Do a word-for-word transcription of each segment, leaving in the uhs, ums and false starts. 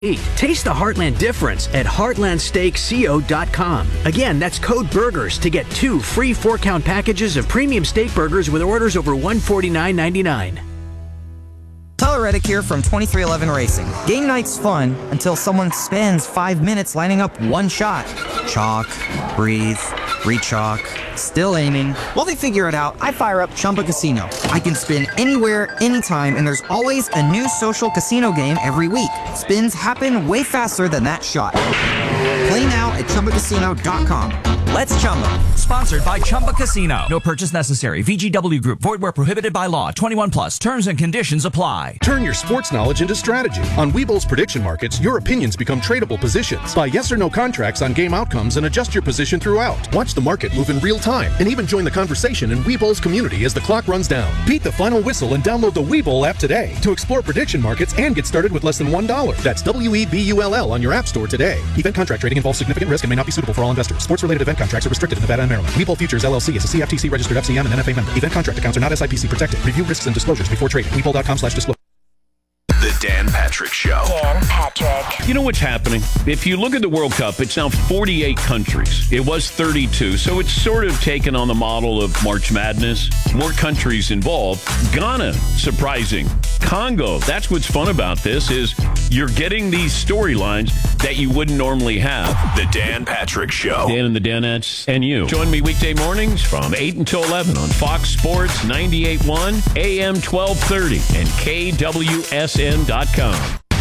Taste the Heartland difference at heartland steak co dot com. Again, that's code BURGERS to get two free four-count packages of premium steak burgers with orders over one hundred forty-nine ninety-nine. Tyler Reddick here from twenty-three eleven Racing. Game night's fun until someone spends five minutes lining up one shot. Chalk, breathe, re-chalk, still aiming. While they figure it out, I fire up Chumba Casino. I can spin anywhere, anytime, and there's always a new social casino game every week. Spins happen way faster than that shot. Play now at chumba casino dot com. Let's Chumba. Sponsored by Chumba Casino. No purchase necessary. V G W Group. Void where prohibited by law. twenty-one plus. Terms and conditions apply. Turn your sports knowledge into strategy. On Webull's prediction markets, your opinions become tradable positions. Buy yes or no contracts on game outcomes and adjust your position throughout. Watch the market move in real time and even join the conversation in Webull's community as the clock runs down. Beat the final whistle and download the Webull app today to explore prediction markets and get started with less than one dollar. That's W E B U L L on your app store today. Event contract trading involves significant risk and may not be suitable for all investors. Sports-related event contracts are restricted in Nevada and Maryland. Webull Futures L L C is a C F T C registered F C M and N F A member. Event contract accounts are not S I P C protected. Review risks and disclosures before trading. Webull dot com slash disclosure. The Dan Patrick Show. Dan Patrick. You know what's happening? If you look at the World Cup, it's now forty-eight countries. It was thirty-two, so it's sort of taken on the model of March Madness. More countries involved. Ghana, surprising. Congo, that's what's fun about this, is you're getting these storylines that you wouldn't normally have. The Dan Patrick Show. Dan and the Danettes and you. Join me weekday mornings from eight until eleven on Fox Sports ninety-eight point one, A M twelve thirty, and K W S N dot com.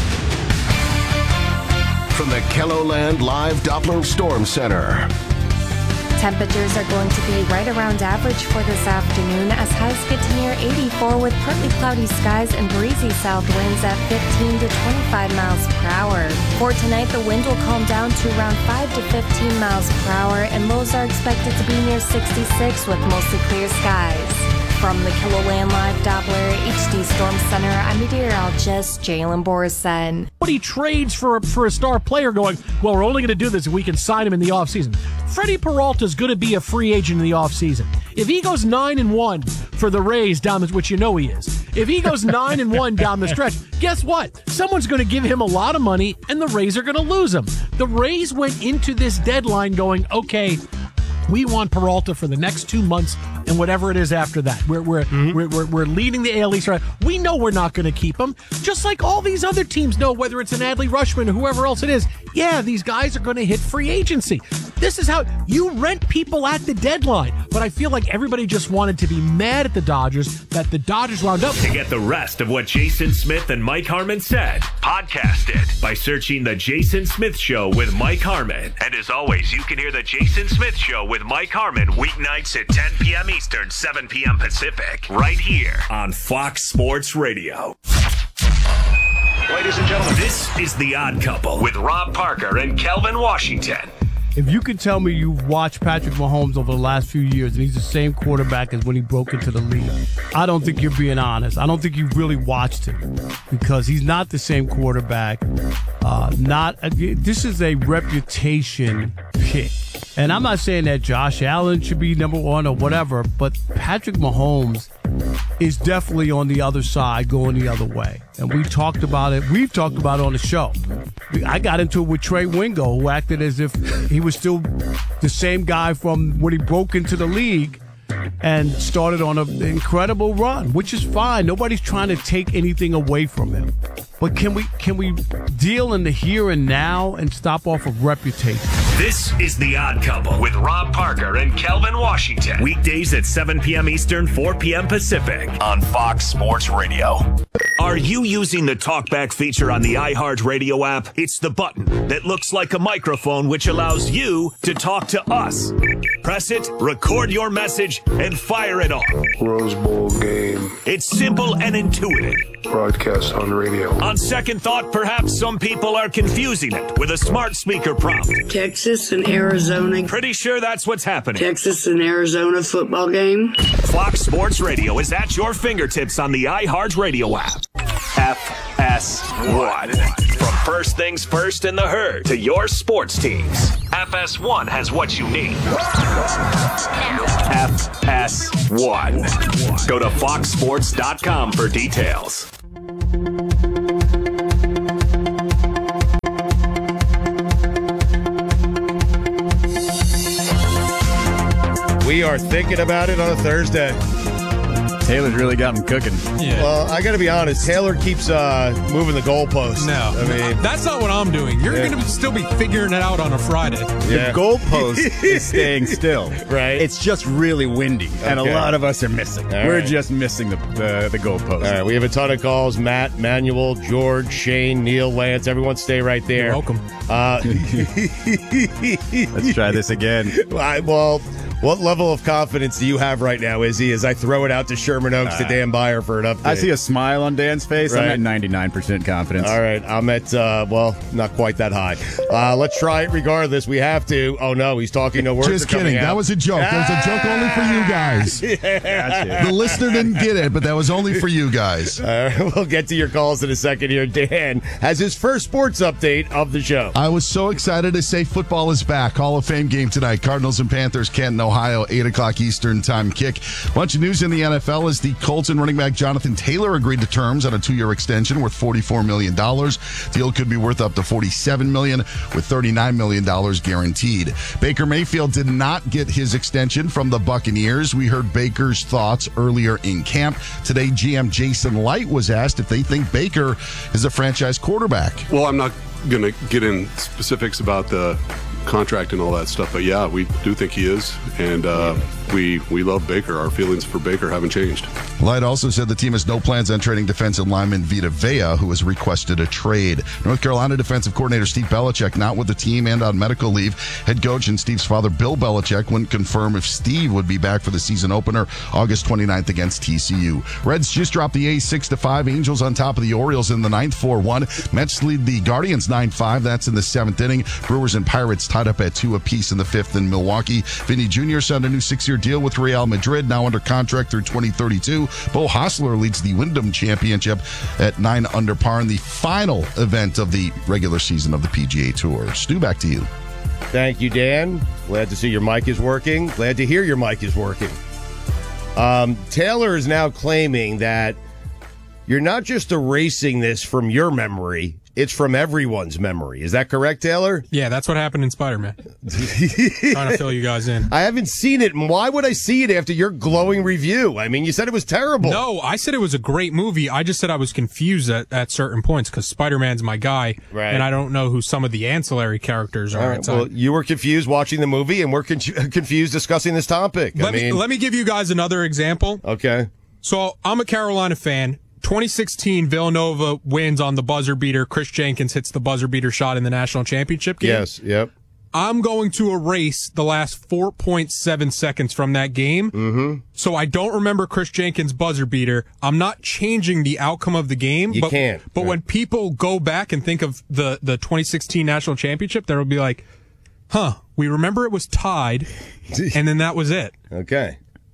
From the KELOLAND Live Doppler Storm Center. Temperatures are going to be right around average for this afternoon as highs get to near eighty-four with partly cloudy skies and breezy south winds at fifteen to twenty-five miles per hour. For tonight, the wind will calm down to around five to fifteen miles per hour and lows are expected to be near sixty-six with mostly clear skies. From the KELOLAND Live Doppler H D Storm Center, I'm meteorologist Jalen Borson. He trades for a, for a star player going, well, we're only going to do this if we can sign him in the offseason. Freddie Peralta is going to be a free agent in the offseason. If he goes nine and one for the Rays down the, which you know he is, if he goes nine and one down the stretch, guess what? Someone's going to give him a lot of money, and the Rays are going to lose him. The Rays went into this deadline going, okay, we want Peralta for the next two months and whatever it is after that. We're we're mm-hmm. we're, we're, we're leading the A L East. Right? We know we're not going to keep him, just like all these other teams know, whether it's an Adley Rutschman or whoever else it is. Yeah, these guys are going to hit free agency. This is how you rent people at the deadline. But I feel like everybody just wanted to be mad at the Dodgers that the Dodgers wound up. To get the rest of what Jason Smith and Mike Harmon said, podcast it by searching The Jason Smith Show with Mike Harmon. And as always, you can hear The Jason Smith Show with Mike Harmon weeknights at ten p.m. Eastern, seven p.m. Pacific, right here on Fox Sports Radio. Ladies and gentlemen, this is The Odd Couple with Rob Parker and Kelvin Washington. If you can tell me you've watched Patrick Mahomes over the last few years and he's the same quarterback as when he broke into the league, I don't think you're being honest. I don't think you really watched him because he's not the same quarterback. Uh, not this is a reputation pick. And I'm not saying that Josh Allen should be number one or whatever, but Patrick Mahomes is definitely on the other side, going the other way. And we talked about it. We've talked about it on the show. I got into it with Trey Wingo, who acted as if he was still the same guy from when he broke into the league and started on an incredible run, which is fine. Nobody's trying to take anything away from him. But can we can we deal in the here and now and stop off of reputation? This is The Odd Couple with Rob Parker and Kelvin Washington. Weekdays at seven p.m. Eastern, four p.m. Pacific on Fox Sports Radio. Are you using the TalkBack feature on the iHeartRadio app? It's the button that looks like a microphone which allows you to talk to us. Press it, record your message, and fire it off. Rose Bowl game. It's simple and intuitive. Broadcast on radio. On second thought, perhaps some people are confusing it with a smart speaker prompt. Texas and Arizona. Pretty sure that's what's happening. Texas and Arizona football game. Fox Sports Radio is at your fingertips on the iHeartRadio app. F S one. From first things first in the herd to your sports teams, F S one has what you need. F S one. Go to fox sports dot com for details. start thinking about it on a Thursday. Taylor's really got him cooking. Yeah. Well, I got to be honest. Taylor keeps uh, moving the goalpost. No, I mean that's not what I'm doing. You're Yeah. going to still be figuring it out on a Friday. Yeah. The goalpost is staying still. Right. It's just really windy, and a Okay. lot of us are missing. All We're right. just missing the the, the goalpost. All right, we have a ton of calls. Matt, Manuel, George, Shane, Neil, Lance. Everyone stay right there. You're welcome. Uh, Let's try this again. I, well, what level of confidence do you have right now, Izzy, as I throw it out to Sherman Oaks to Uh, Dan Byer for an update? I see a smile on Dan's face. I'm Right. at ninety-nine percent confidence. All right, I'm at, uh, well, not quite that high. Uh, let's try it regardless. We have to. Oh, no, he's talking. No words Just are coming kidding. out. That was a joke. That was a joke only for you guys. Yeah. The listener didn't get it, but that was only for you guys. Uh, we'll get to your calls in a second here. Dan has his first sports update of the show. I was so excited to say football is back. Hall of Fame game tonight. Cardinals and Panthers, Canton, Ohio, eight o'clock Eastern time kick. Bunch of news in the N F L as the Colts and running back Jonathan Taylor agreed to terms on a two-year extension worth forty-four million dollars. Deal could be worth up to forty-seven million dollars with thirty-nine million dollars guaranteed. Baker Mayfield did not get his extension from the Buccaneers. We heard Baker's thoughts earlier in camp. Today, G M Jason Light was asked if they think Baker is a franchise quarterback. Well, I'm not going to get in specifics about the contract and all that stuff, but yeah, we do think he is, and uh, we we love Baker. Our feelings for Baker haven't changed. Light also said the team has no plans on trading defensive lineman Vita Vea, who has requested a trade. North Carolina defensive coordinator Steve Belichick not with the team and on medical leave. Head coach and Steve's father Bill Belichick wouldn't confirm if Steve would be back for the season opener August twenty-ninth against T C U. Reds just dropped the A's six to five. Angels on top of the Orioles in the ninth, four one. Mets lead the Guardians nine five. That's in the seventh inning. Brewers and Pirates tied up at two apiece in the fifth in Milwaukee. Vinny Junior signed a new six-year deal with Real Madrid, now under contract through twenty thirty-two. Bo Hostler leads the Wyndham Championship at nine under par in the final event of the regular season of the P G A Tour. Stu, back to you. Thank you, Dan. Glad to see your mic is working. Glad to hear your mic is working. Um, Taylor is now claiming that you're not just erasing this from your memory, it's from everyone's memory. Is that correct, Taylor? Yeah, that's what happened in Spider-Man. Trying to fill you guys in. I haven't seen it, and why would I see it after your glowing review? I mean, you said it was terrible. No, I said it was a great movie. I just said I was confused at, at certain points because Spider-Man's my guy, Right. and I don't know who some of the ancillary characters are. All right, at well, times. you were confused watching the movie, and we're con- confused discussing this topic. let I me mean, let me give you guys another example. Okay. So I'm a Carolina fan. twenty sixteen, Villanova wins on the buzzer beater. Chris Jenkins hits the buzzer beater shot in the national championship game. Yes, yep. I'm going to erase the last four point seven seconds from that game. Mm-hmm. So I don't remember Chris Jenkins' buzzer beater. I'm not changing the outcome of the game. You but, can't. But Right. when people go back and think of the, the twenty sixteen national championship, they'll be like, huh, we remember it was tied, and then that was it. Okay.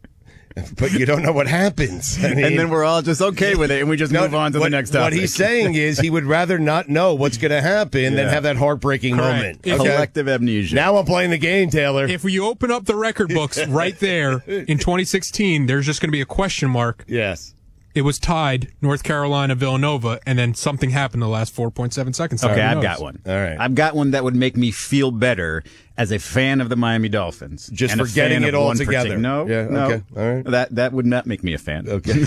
But you don't know what happens. I mean, and then we're all just okay with it, and we just No, move on to what, the next topic. What he's saying is he would rather not know what's going to happen than Yeah. have that heartbreaking Correct. moment. If- Collective amnesia. Now I'm playing the game, Taylor. If we open up the record books right there in twenty sixteen, there's just going to be a question mark. Yes. It was tied, North Carolina, Villanova, and then something happened the last four point seven seconds. Okay, Who I've knows? got one. All right. I've got one that would make me feel better as a fan of the Miami Dolphins. Just and a forgetting fan it of all one together. partic- No, Yeah, no. okay, all right. That, that would not make me a fan. Okay.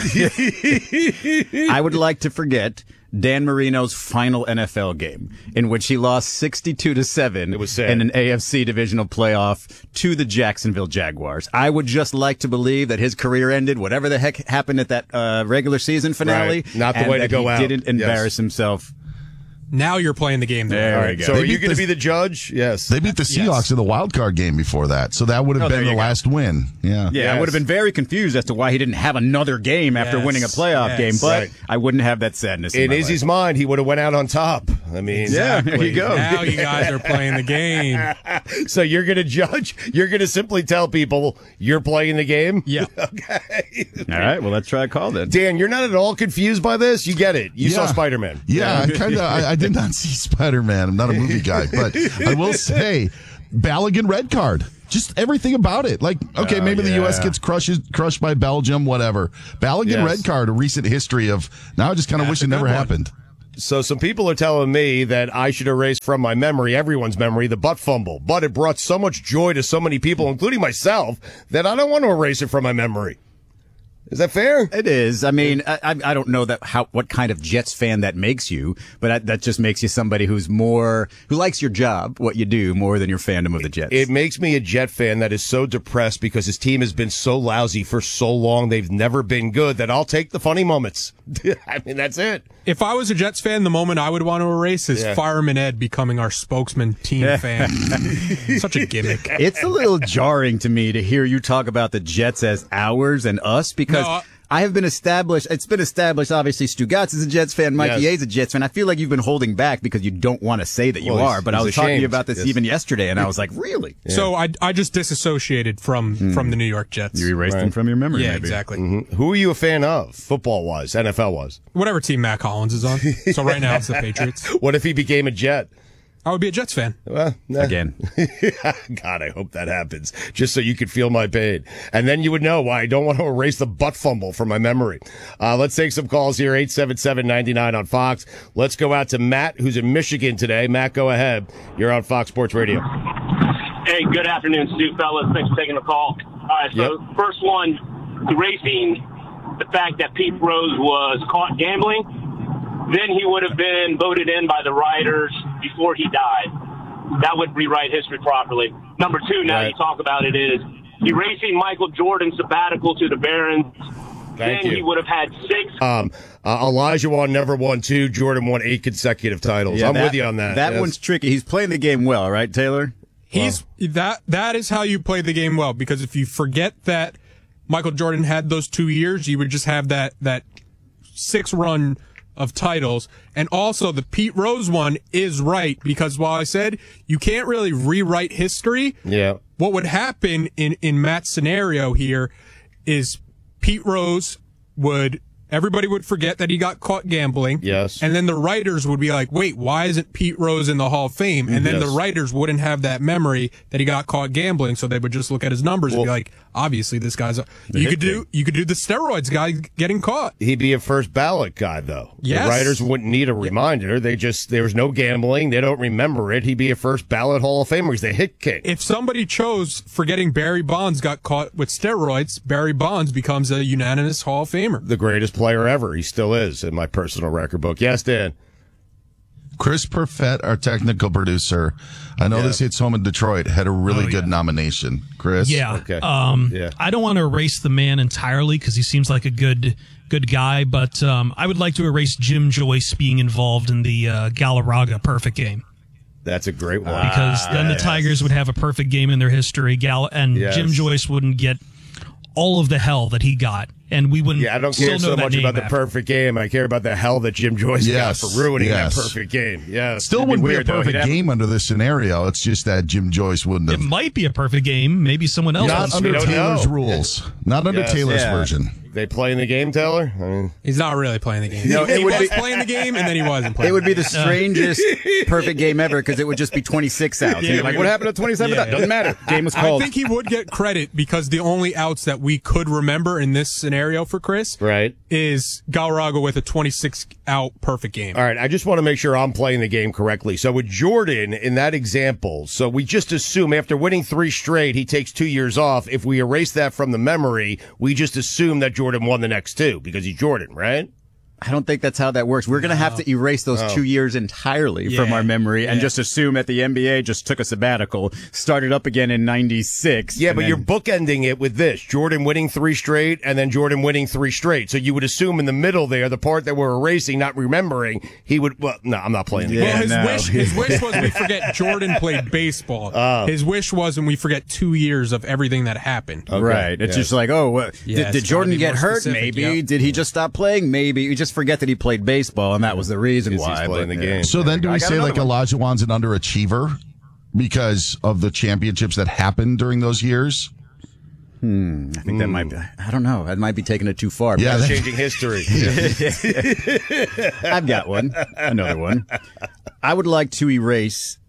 I would like to forget Dan Marino's final N F L game, in which he lost sixty-two to seven It was sad. in an A F C divisional playoff to the Jacksonville Jaguars. I would just like to believe that his career ended, whatever the heck happened at that uh, regular season finale. Right. Not the and way to that go he out. didn't embarrass Yes. himself. Now you're playing the game. There. There All we right. go. So They are you beat going to the- be the judge? Yes. They beat the Seahawks in the wild card game before that, so that would have Oh, there been the you go. last win. Yeah. Yeah, I Yes. would have been very confused as to why he didn't have another game after Yes. winning a playoff Yes. game, but Right. I wouldn't have that sadness in, In my Izzy's life. mind, he would have went out on top. I mean, Yeah, there you go. Now you guys are playing the game. So you're going to judge? You're going to simply tell people you're playing the game? Yeah. Okay. All right, well, let's try a call then. Dan, you're not at all confused by this? You get it. You saw Yeah. Spider-Man. Yeah, I kind of. I, I did not see Spider-Man. I'm not a movie guy, but I will say, Balogun red card. Just everything about it. Like, okay, Oh, maybe the U S yeah. gets crushes, crushed by Belgium, whatever. Balogun Yes. red card, a recent history of. Now I just kind of That's wish a it never good one. happened. So some people are telling me that I should erase from my memory, everyone's memory, the butt fumble. But it brought so much joy to so many people, including myself, that I don't want to erase it from my memory. Is that fair? It is. I mean, I, I don't know that how what kind of Jets fan that makes you, but that, that just makes you somebody who's more who likes your job, what you do, more than your fandom of the Jets. It makes me a Jet fan that is so depressed because his team has been so lousy for so long. They've never been good that I'll take the funny moments. I mean, that's it. If I was a Jets fan, the moment I would want to erase is Yeah. Fireman Ed becoming our spokesman team fan. Such a gimmick. It's a little jarring to me to hear you talk about the Jets as ours and us because No, I- I have been established. It's been established. Obviously, Stu Gatz is a Jets fan. Mikey Yes. A is a Jets fan. I feel like you've been holding back because you don't want to say that you Well, he's- are. But I he's was talking to ashamed. you about this Yes. even yesterday, and I was like, really? So I, I just disassociated from, from the New York Jets. You erased them from your memory. Yeah, maybe. exactly. Mhm. Who are you a fan of, football-wise, N F L-wise? Whatever team Matt Collins is on. So right now it's the Patriots. What if he became a Jet? I would be a Jets fan. Well, nah. Again. God, I hope that happens, just so you could feel my pain. And then you would know why I don't want to erase the butt fumble from my memory. Uh, let's take some calls here, eight seven seven, nine nine on Fox. Let's go out to Matt, who's in Michigan today. Matt, go ahead. You're on Fox Sports Radio. Hey, good afternoon, Stu, fellas. Thanks for taking the call. All right, so Yep. first one, erasing the fact that Pete Rose was caught gambling. Then he would have been voted in by the writers before he died. That would rewrite history properly. Number two, now Right. you talk about it, is erasing Michael Jordan's sabbatical to the Barons. Thank then you. he would have had six. Um, uh, Elijah won never won two. Jordan won eight consecutive titles. I'm that- with you on that. That Yes. one's tricky. He's playing the game well, right, Taylor? He's that that is how you play the game well, because if you forget that Michael Jordan had those two years, you would just have that that six run of titles. And also the Pete Rose one is right, because while I said you can't really rewrite history, Yeah. what would happen in in Matt's scenario here is Pete Rose would everybody would forget that he got caught gambling. Yes. And then the writers would be like, wait, why isn't Pete Rose in the Hall of Fame? And then Yes. the writers wouldn't have that memory that he got caught gambling, so they would just look at his numbers and be like, obviously this guy's a, you hit could do you could do the steroids guy getting caught. He'd be a first ballot guy, though. Yes. The writers wouldn't need a reminder. They just, there was no gambling. They don't remember it. He'd be a first ballot Hall of Famer. He's the hit king. If somebody chose forgetting Barry Bonds got caught with steroids, Barry Bonds becomes a unanimous Hall of Famer. The greatest player ever. He still is in my personal record book. Yes, Dan. Chris Perfett, our technical producer, I know Yeah. this hits home in Detroit, had a really Oh, good yeah. nomination. Chris? Yeah. Okay. Um, Yeah. I don't want to erase the man entirely because he seems like a good good guy, but um, I would like to erase Jim Joyce being involved in the uh, Galarraga perfect game. That's a great one. Because then the Yes. Tigers would have a perfect game in their history, Gal- and Yes. Jim Joyce wouldn't get all of the hell that he got, and we wouldn't Yeah, I don't still care know so that much name about the after. perfect game. I care about the hell that Jim Joyce Yes. got for ruining Yes. that perfect game. Yeah. Still It'd wouldn't be a weird, though. He'd perfect have- game under this scenario. It's just that Jim Joyce wouldn't It have. might be a perfect game. Maybe someone else. Not wants to under we don't Taylor's know. rules. Not under Yes. Taylor's Yeah. version. They playing the game, Taylor? I mean, He's not really playing the game. No, he it would was be- playing the game, and then he wasn't playing It would be the game. strangest perfect game ever because it would just be twenty-six outs. And Yeah, you're like, we what would- happened to twenty-seven Yeah, outs? yeah. Doesn't matter. Game was I called. think he would get credit because the only outs that we could remember in this scenario for Chris right. is Galarraga with a twenty-six out perfect game. All right, I just want to make sure I'm playing the game correctly. So with Jordan in that example, so we just assume after winning three straight, he takes two years off. If we erase that from the memory, we just assume that Jordan won the next two because he's Jordan, right? I don't think that's how that works. We're going to have to erase those Oh. two years entirely from Yeah. our memory and Yeah. just assume that the N B A just took a sabbatical, started up again in ninety-six. Yeah, and but then- you're bookending it with this. Jordan winning three straight and then Jordan winning three straight. So you would assume in the middle there, the part that we're erasing, not remembering, he would, well, no, I'm not playing the Yeah, Well, game. his no. wish his wish was we forget Jordan played baseball. Oh. His wish was and we forget two years of everything that happened. Okay. Right. It's Yes. just like, oh, what, Yeah, did, it's did Jordan gotta be get more hurt? specific, Maybe. yeah. Did he just stop playing? Maybe. You just forget that he played baseball, and that was the reason Yes, he's why. playing but, the yeah. game. So then do I we got say another like one. Elijah Wan's an underachiever because of the championships that happened during those years? Hmm. I think that might be, I don't know. That might be taking it too far. Yeah, That's that- changing history. I've got one. Another one. I would like to erase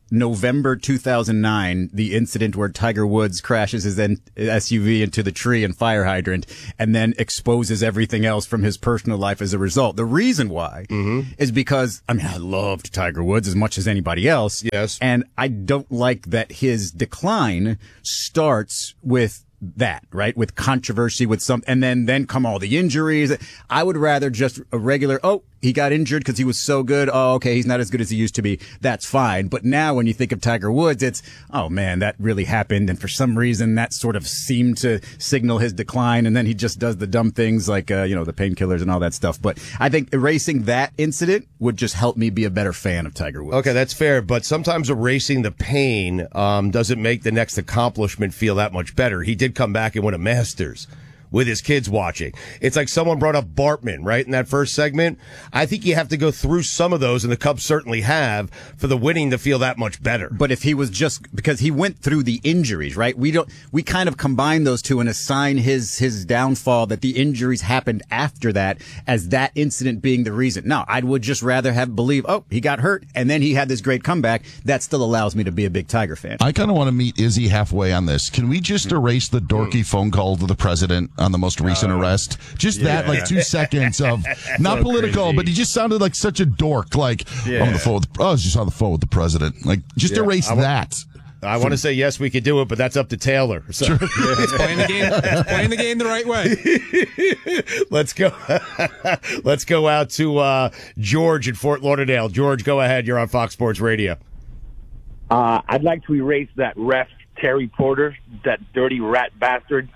November two thousand nine, the incident where Tiger Woods crashes his S U V into the tree and fire hydrant and then exposes everything else from his personal life as a result. The reason why mm-hmm. is because, I mean, I loved Tiger Woods as much as anybody else. Yes. And I don't like that his decline starts with that, right? With controversy, with some, and then, then come all the injuries. I would rather just a regular, oh, he got injured because he was so good. Oh, okay, he's not as good as he used to be. That's fine. But now when you think of Tiger Woods, it's, oh man, that really happened. And for some reason, that sort of seemed to signal his decline. And then he just does the dumb things like, uh, you know, the painkillers and all that stuff. But I think erasing that incident would just help me be a better fan of Tiger Woods. Okay, that's fair. But sometimes erasing the pain um, doesn't make the next accomplishment feel that much better. He did come back and win a Masters with his kids watching. It's like someone brought up Bartman, right, in that first segment. I think you have to go through some of those, and the Cubs certainly have, for the winning to feel that much better. But if he was just, because he went through the injuries, right? We don't, we kind of combine those two and assign his, his downfall that the injuries happened after that as that incident being the reason. No, I would just rather have believe, oh, he got hurt, and then he had this great comeback. That still allows me to be a big Tiger fan. I kind of want to meet Izzy halfway on this. Can we just erase the dorky phone call to the president on the most recent uh, arrest? Just yeah. that, like two seconds of not so political, crazy. But he just sounded like such a dork. Like yeah. I'm on the phone. With, oh, I was just on the phone with the president. Like just yeah. erase I w- that. I want to say yes, we could do it, but that's up to Taylor. So. Sure. Yeah, he's playing the game. He's playing the game the right way. Let's go. Let's go out to uh, George in Fort Lauderdale. George, go ahead. You're on Fox Sports Radio. Uh, I'd like to erase that ref Terry Porter, that dirty rat bastard.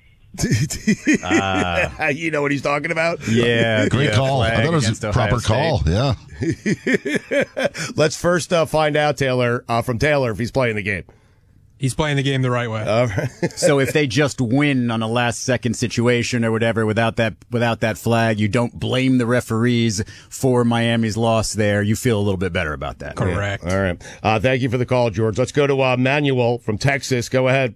uh, you know what he's talking about? Yeah, great call. I thought it was a proper call. Yeah. Let's first uh, find out, Taylor, uh, from Taylor, if he's playing the game. He's playing the game the right way. All right. So if they just win on a last second situation or whatever without that without that flag, you don't blame the referees for Miami's loss there. You feel a little bit better about that. Correct. Yeah. All right. Uh, thank you for the call, George. Let's go to uh, Manuel from Texas. Go ahead.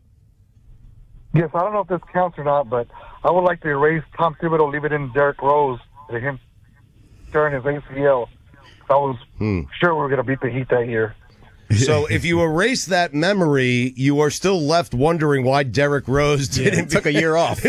Yes, I don't know if this counts or not, but I would like to erase Tom Thibodeau, leave it in Derrick Rose, to him tearing his A C L. I was hmm. sure we were going to beat the Heat that year. So if you erase that memory, you are still left wondering why Derrick Rose didn't yeah, took a year off.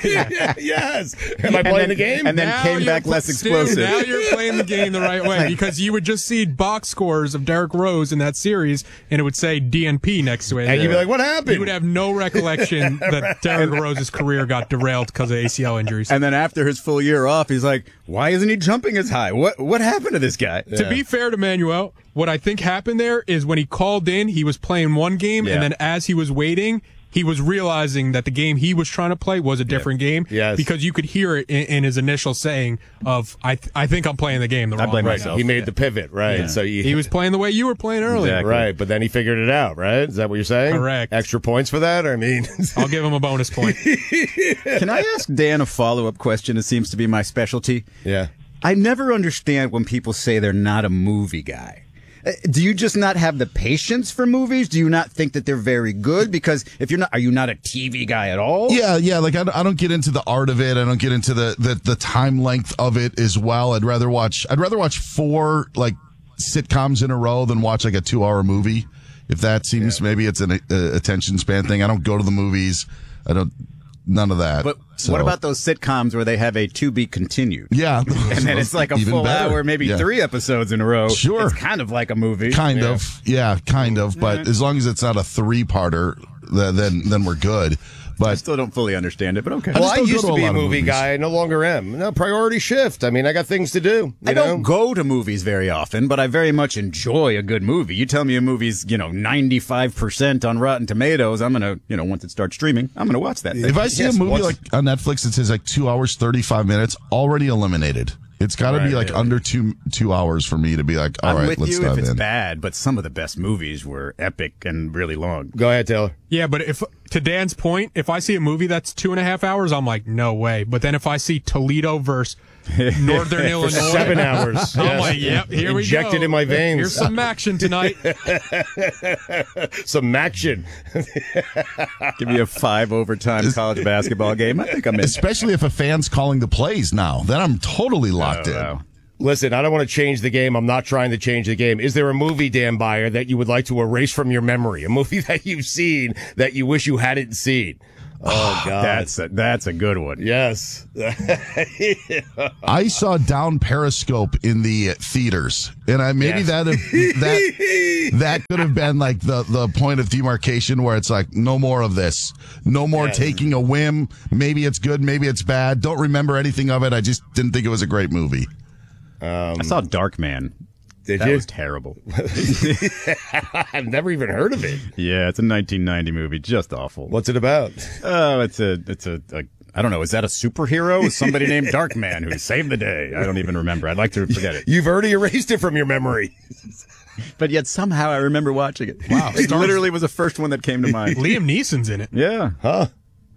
Yes. Am I playing then, the game? And then now came back less explosive. Now you're playing the game the right way because you would just see box scores of Derrick Rose in that series, and it would say D N P next to it. And you'd be like, what happened? You would have no recollection that Derrick Rose's career got derailed because of A C L injuries. And then after his full year off, he's like, why isn't he jumping as high? What what happened to this guy? Yeah. To be fair to Manuel, what I think happened there is when he called in, he was playing one game, yeah. and then as he was waiting, he was realizing that the game he was trying to play was a different yeah. game. Yes. Because you could hear it in, in his initial saying of, I th- I think I'm playing the game the wrong I blame way. myself. He made yeah. the pivot, right? Yeah. So you, He was playing the way you were playing earlier. Exactly. Right, but then he figured it out, right? Is that what you're saying? Correct. Extra points for that? I mean... I'll give him a bonus point. Can I ask Dan a follow-up question? It seems to be my specialty. Yeah. I never understand when people say they're not a movie guy. Do you just not have the patience for movies? Do you not think that they're very good? Because if you're not, are you not a T V guy at all? Yeah, yeah. Like I, I don't get into the art of it. I don't get into the, the the time length of it as well. I'd rather watch. I'd rather watch four like sitcoms in a row than watch like a two hour movie. If that seems yeah. maybe it's an uh, attention span thing. I don't go to the movies. I don't. None of that. But so. What about those sitcoms where they have a to be continued? Yeah. And then it's like a full better. hour, maybe yeah. three episodes in a row. Sure. It's kind of like a movie. Kind yeah. of. Yeah, kind of. But mm-hmm. as long as it's not a three-parter, then then we're good. But I still don't fully understand it, but okay. Well, I, I used to, to be a movie guy. I no longer am. No, priority shift. I mean, I got things to do. I know? don't go to movies very often, but I very much enjoy a good movie. You tell me a movie's, you know, ninety-five percent on Rotten Tomatoes, I'm going to, you know, once it starts streaming, I'm going to watch that thing. If I see yes, a movie once... like on Netflix that says like two hours, thirty-five minutes, already eliminated. It's got to right, be like really. under two two hours for me to be like, all I'm right, with let's you dive if it's in. bad, but some of the best movies were epic and really long. Go ahead, Taylor. Yeah, but if to Dan's point, if I see a movie that's two and a half hours, I'm like, no way. But then if I see Toledo versus Northern Illinois, seven hours, I'm yes. like, yep, here we go. Injected in my veins. Here's some action tonight. Some action. Give me a five overtime college basketball game. I think I'm in. Especially if a fan's calling the plays now, then I'm totally locked oh, in. Wow. Listen, I don't want to change the game. I'm not trying to change the game. Is there a movie, Dan Byer, that you would like to erase from your memory? A movie that you've seen that you wish you hadn't seen? Oh, God. That's a, that's a good one. Yes. I saw Down Periscope in the theaters, and I maybe Yes. that that that could have been like the, the point of demarcation where it's like, no more of this. No more Yes. taking a whim. Maybe it's good, maybe it's bad. Don't remember anything of it. I just didn't think it was a great movie. Um, I saw Dark Man. Did that you? was terrible. I've never even heard of it. Yeah, it's a nineteen ninety movie. Just awful. What's it about? Oh, it's a, it's a, a, I don't know. Is that a superhero? Somebody named Dark Man who saved the day. I don't even remember. I'd like to forget it. You've already erased it from your memory. But yet somehow I remember watching it. Wow. It literally was the first one that came to mind. Liam Neeson's in it. Yeah. Huh?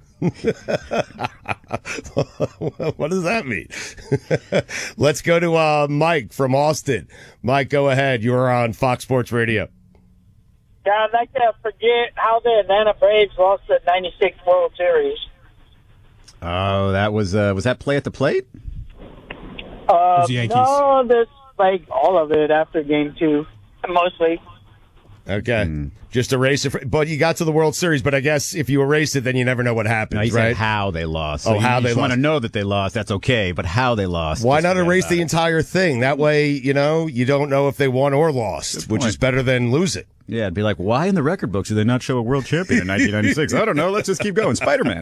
What does that mean? Let's go to uh, Mike from Austin. Mike, go ahead. You're on Fox Sports Radio. Yeah, I'd like to forget how the Atlanta Braves lost the ninety-six World Series. Oh, that was, uh, was that play at the plate? Uh, the Yankees. no, this like all of it after Game Two, mostly. Okay. Hmm. Just erase it. For, but you got to the World Series, but I guess if you erase it, then you never know what happens, No, he right? said how they lost. Oh, you, how you they just want lost. to know that they lost. That's okay, but how they lost. Why just not forget erase about the it. entire thing? That way, you know, you don't know if they won or lost, which point. is better than lose it. Yeah, it'd be like, why in the record books do they not show a world champion in nineteen ninety-six? I don't know. Let's just keep going. Spider-Man.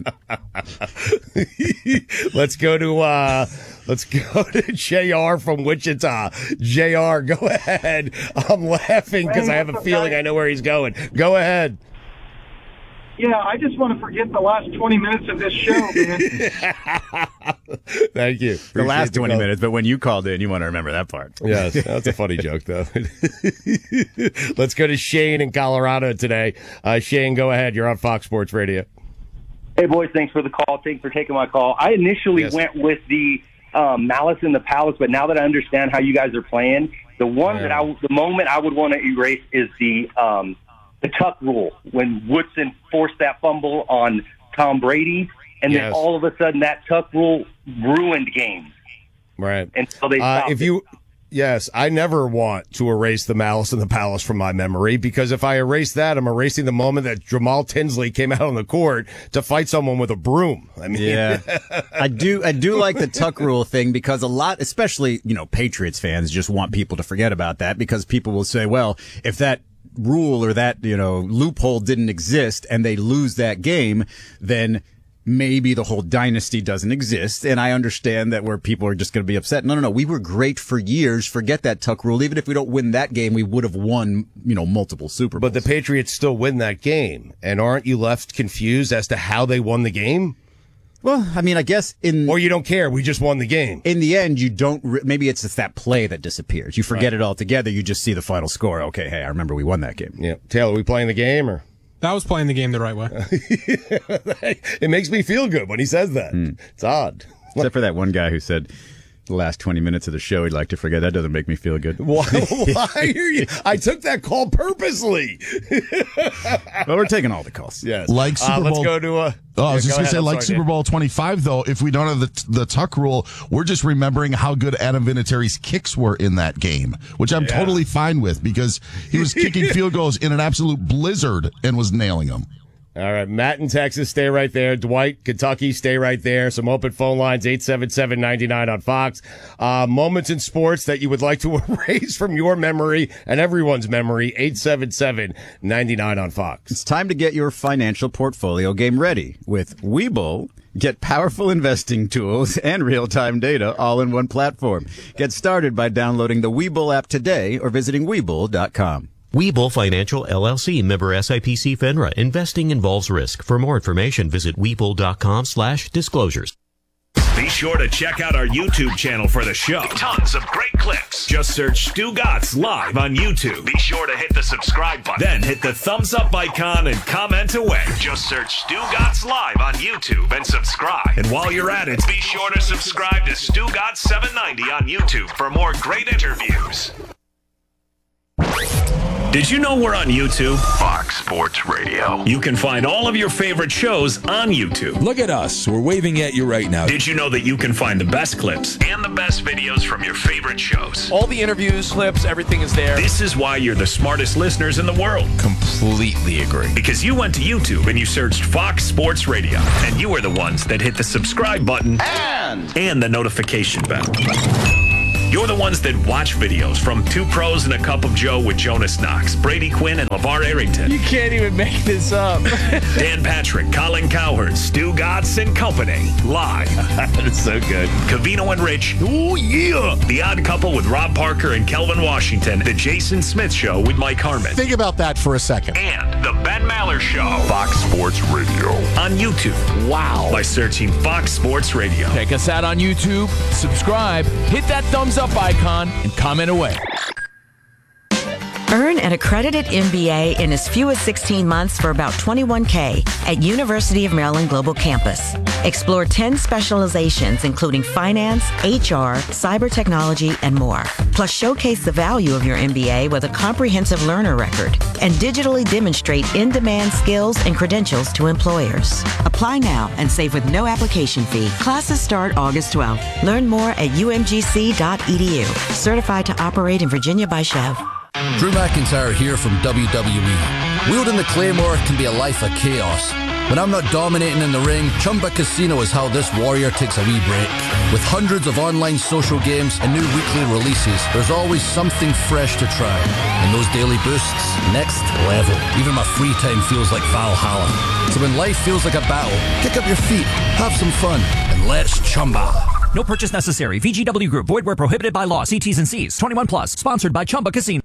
Let's go to uh let's go to J R from Wichita. J R, go ahead. I'm laughing because I have a feeling I know where he's going. Go ahead. Yeah, I just want to forget the last twenty minutes of this show, man. Thank you. The Appreciate last twenty call. minutes, but when you called in, you want to remember that part. Yes, that's a funny joke, though. Let's go to Shane in Colorado today. Uh, Shane, go ahead. You're on Fox Sports Radio. Hey, boys, thanks for the call. Thanks for taking my call. I initially Yes. went with the um, Malice in the Palace, but now that I understand how you guys are playing, the one Yeah. that I, the moment I would want to erase is the um, the Tuck rule, when Woodson forced that fumble on Tom Brady, and then Yes. all of a sudden that Tuck rule ruined games. Right. Until they Uh, stopped if it. you, yes, I never want to erase the Malice in the Palace from my memory, because if I erase that, I'm erasing the moment that Jamal Tinsley came out on the court to fight someone with a broom. I mean, Yeah, I do. I do like the Tuck rule thing because a lot, especially you know, Patriots fans, just want people to forget about that because people will say, well, if that rule or that you know loophole didn't exist and they lose that game, then maybe the whole dynasty doesn't exist. And I understand that where people are just going to be upset. No, no, no. We were great for years. Forget that Tuck rule. Even if we don't win that game, we would have won, you know, multiple Super Bowls. but the Patriots still win that game. And aren't you left confused as to how they won the game? Well, I mean, I guess in Or you don't care. We just won the game. in the end, you don't. Re- maybe it's just that play that disappears. You forget it altogether. You just see the final score. Okay, hey, I remember we won that game. Yeah. Taylor, are we playing the game or? That was playing the game the right way. It makes me feel good when he says that. It's odd. Except for that one guy who said the last twenty minutes of the show he'd like to forget. That doesn't make me feel good. Why, why are you? I took that call purposely. Well, we're taking all the calls. Yes. Like Super uh, let's Bowl- go to. Uh, Oh, I was yeah, just go going to say, ahead. I'm like sorry, Super Dan. Bowl twenty-five, though, if we don't have the the Tuck rule, we're just remembering how good Adam Vinatieri's kicks were in that game, which I'm Yeah. totally fine with because he was kicking field goals in an absolute blizzard and was nailing them. All right, Matt in Texas, stay right there. Dwight, Kentucky, stay right there. Some open phone lines, eight seven seven, nine nine on Fox. Uh, moments in sports that you would like to erase from your memory and everyone's memory, eight seven seven, nine nine on Fox. It's time to get your financial portfolio game ready with Webull. Get powerful investing tools and real-time data all in one platform. Get started by downloading the Webull app today or visiting Webull dot com. Webull Financial L L C, member S I P C FINRA. Investing involves risk. For more information, visit Webull dot com slash disclosures. Be sure to check out our YouTube channel for the show. Tons of great clips. Just search Stu Gatz Live on YouTube. Be sure to hit the subscribe button. Then hit the thumbs up icon and comment away. Just search Stu Gatz Live on YouTube and subscribe. And while you're at it, be sure to subscribe to Stu Gatz seven ninety on YouTube for more great interviews. Did you know we're on YouTube? Fox Sports Radio. You can find all of your favorite shows on YouTube. Look at us. We're waving at you right now. Did you know that you can find the best clips and the best videos from your favorite shows? All the interviews, clips, everything is there. This is why you're the smartest listeners in the world. Completely agree. Because you went to YouTube and you searched Fox Sports Radio, and you are the ones that hit the subscribe button and, and the notification bell. You're the ones that watch videos from Two Pros and a Cup of Joe with Jonas Knox, Brady Quinn, and LeVar Arrington. You can't even make this up. Dan Patrick, Colin Cowherd, Stu Gatz and Company. Live. That's so good. Cavino and Rich. Oh, yeah. The Odd Couple with Rob Parker and Kelvin Washington. The Jason Smith Show with Mike Harmon. Think about that for a second. And The Ben Maller Show. Fox Sports Radio. On YouTube. Wow. By searching Fox Sports Radio. Check us out on YouTube. Subscribe. Hit that thumbs up icon and comment away. Earn an accredited M B A in as few as sixteen months for about twenty-one thousand dollars at University of Maryland Global Campus. Explore ten specializations, including finance, H R, cyber technology, and more. Plus, showcase the value of your M B A with a comprehensive learner record and digitally demonstrate in-demand skills and credentials to employers. Apply now and save with no application fee. Classes start August twelfth. Learn more at u m g c dot e d u. Certified to operate in Virginia by Chev. Drew McIntyre here from W W E. Wielding the Claymore can be a life of chaos. When I'm not dominating in the ring, Chumba Casino is how this warrior takes a wee break. With hundreds of online social games and new weekly releases, there's always something fresh to try. And those daily boosts, next level. Even my free time feels like Valhalla. So when life feels like a battle, kick up your feet, have some fun, and let's Chumba. No purchase necessary. V G W Group. Void where prohibited by law. See T's and C's. twenty-one plus. Sponsored by Chumba Casino.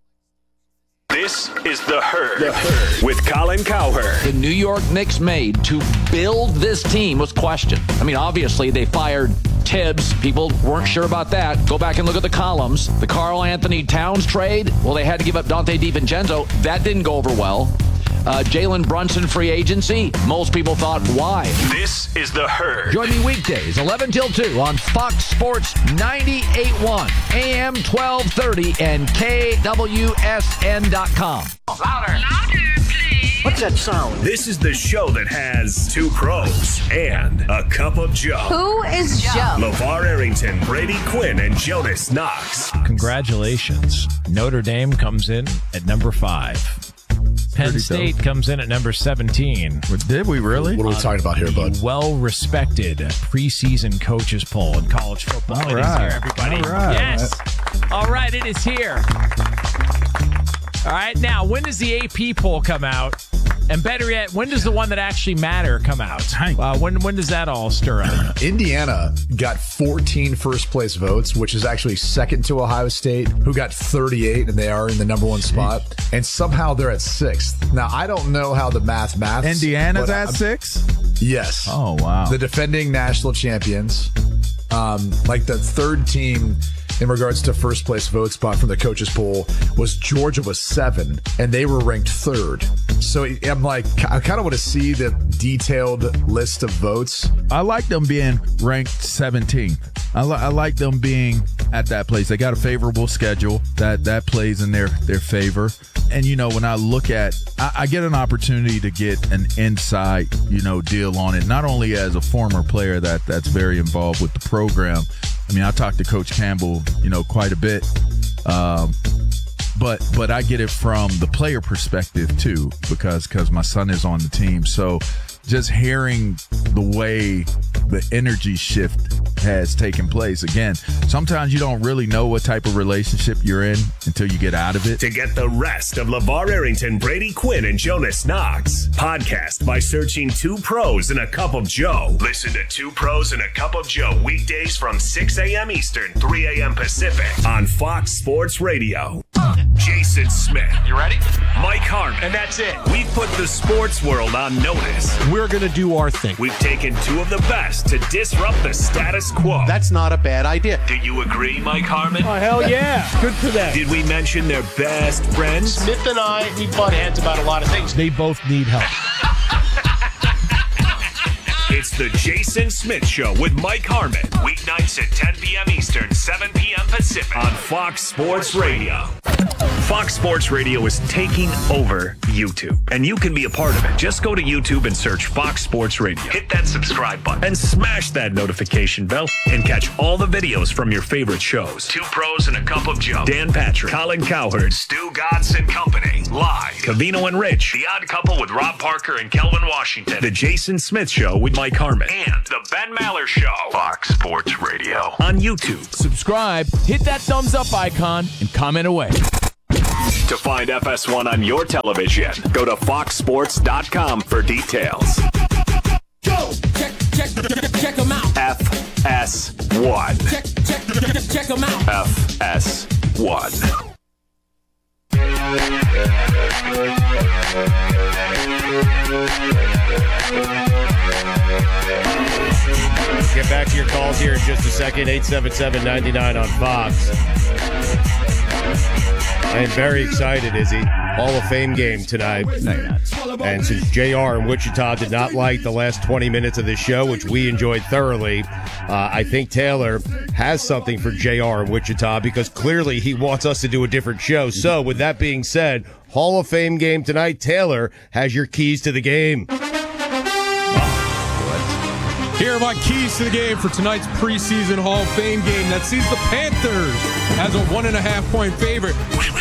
This is The Herd, the Herd with Colin Cowherd. The New York Knicks made to build this team was questioned. I mean, obviously, they fired Tibbs. People weren't sure about that. Go back and look at the columns. The Karl Anthony Towns trade, well, they had to give up Dante DiVincenzo. That didn't go over well. Uh, Jalen Brunson free agency. Most people thought, why? This is The Herd. Join me weekdays, eleven till two on Fox Sports ninety-eight point one, A M twelve thirty, and K W S N dot com. Louder. Louder, please. What's that sound? This is the show that has Two Pros and a Cup of Joe. Who is Joe? LeVar Arrington, Brady Quinn, and Jonas Knox. Congratulations. Notre Dame comes in at number five. Penn Pretty State dope. comes in at number seventeen. Did we really? What are we talking about here, bud? Well-respected preseason coaches poll in college football. All It right. is here, everybody. All right. Yes. All right, it is here. All right, now, when does the A P poll come out? And better yet, when does the one that actually matter come out? Uh, when when does that all stir up? Indiana got fourteen first place votes, which is actually second to Ohio State, who got thirty-eight, and they are in the number one spot. And somehow they're at sixth. Now, I don't know how the math maths. Indiana's but at I'm- six? Yes. Oh, wow. The defending national champions. Um, like the third team in regards to first place vote spot from the coaches poll was Georgia was seven, and they were ranked third. So I'm like, I kind of want to see the detailed list of votes. I like them being ranked seventeenth. I, li- I like them being at that place. They got a favorable schedule that that plays in their their favor. And you know, when I look at, I, I get an opportunity to get an inside, you know, deal on it. Not only as a former player that that's very involved with the program. I mean, I talked to Coach Campbell, you know, quite a bit. Um, but but I get it from the player perspective too, because because my son is on the team. So just hearing the way the energy shift has taken place. Again, sometimes you don't really know what type of relationship you're in until you get out of it. To get the rest of LeVar Arrington, Brady Quinn, and Jonas Knox, podcast by searching Two Pros and a Cup of Joe. Listen to Two Pros and a Cup of Joe weekdays from six a.m. Eastern, three a.m. Pacific on Fox Sports Radio. Jason Smith. You ready? Mike Harmon. And that's it. We put the sports world on notice. We're going to do our thing. We've taken two of the best to disrupt the status quo. That's not a bad idea. Do you agree, Mike Harmon? Oh, hell yeah. Good for them. Did we mention their best friends? Smith and I, we butt heads about a lot of things. They both need help. It's the Jason Smith Show with Mike Harmon. Weeknights at ten p.m. Eastern, seven p.m. Pacific on Fox Sports Radio. Fox Sports Radio is taking over YouTube, and you can be a part of it. Just go to YouTube and search Fox Sports Radio. Hit that subscribe button and smash that notification bell and catch all the videos from your favorite shows. Two Pros and a Cup of Joe. Dan Patrick, Colin Cowherd, Stu Gatz and Company. Live. Cavino and Rich. The Odd Couple with Rob Parker and Kelvin Washington. The Jason Smith Show with Mike Harmon. And The Ben Maller Show. Fox Sports Radio on YouTube. Subscribe, hit that thumbs up icon, and comment away. To find F S one on your television, go to fox sports dot com for details. Go! Check, check, check, check them out. F S one. Check, check, check, check them out. F S one. Get back to your calls here in just a second. eight seven seven, nine nine on Fox. I am very excited, Izzy. Hall of Fame game tonight. No, you're not. And since J R in Wichita did not like the last twenty minutes of this show, which we enjoyed thoroughly, uh, I think Taylor has something for J R in Wichita because clearly he wants us to do a different show. So with that being said, Hall of Fame game tonight. Taylor has your keys to the game. Here are my keys to the game for tonight's preseason Hall of Fame game that sees the Panthers as a one and a half point favorite.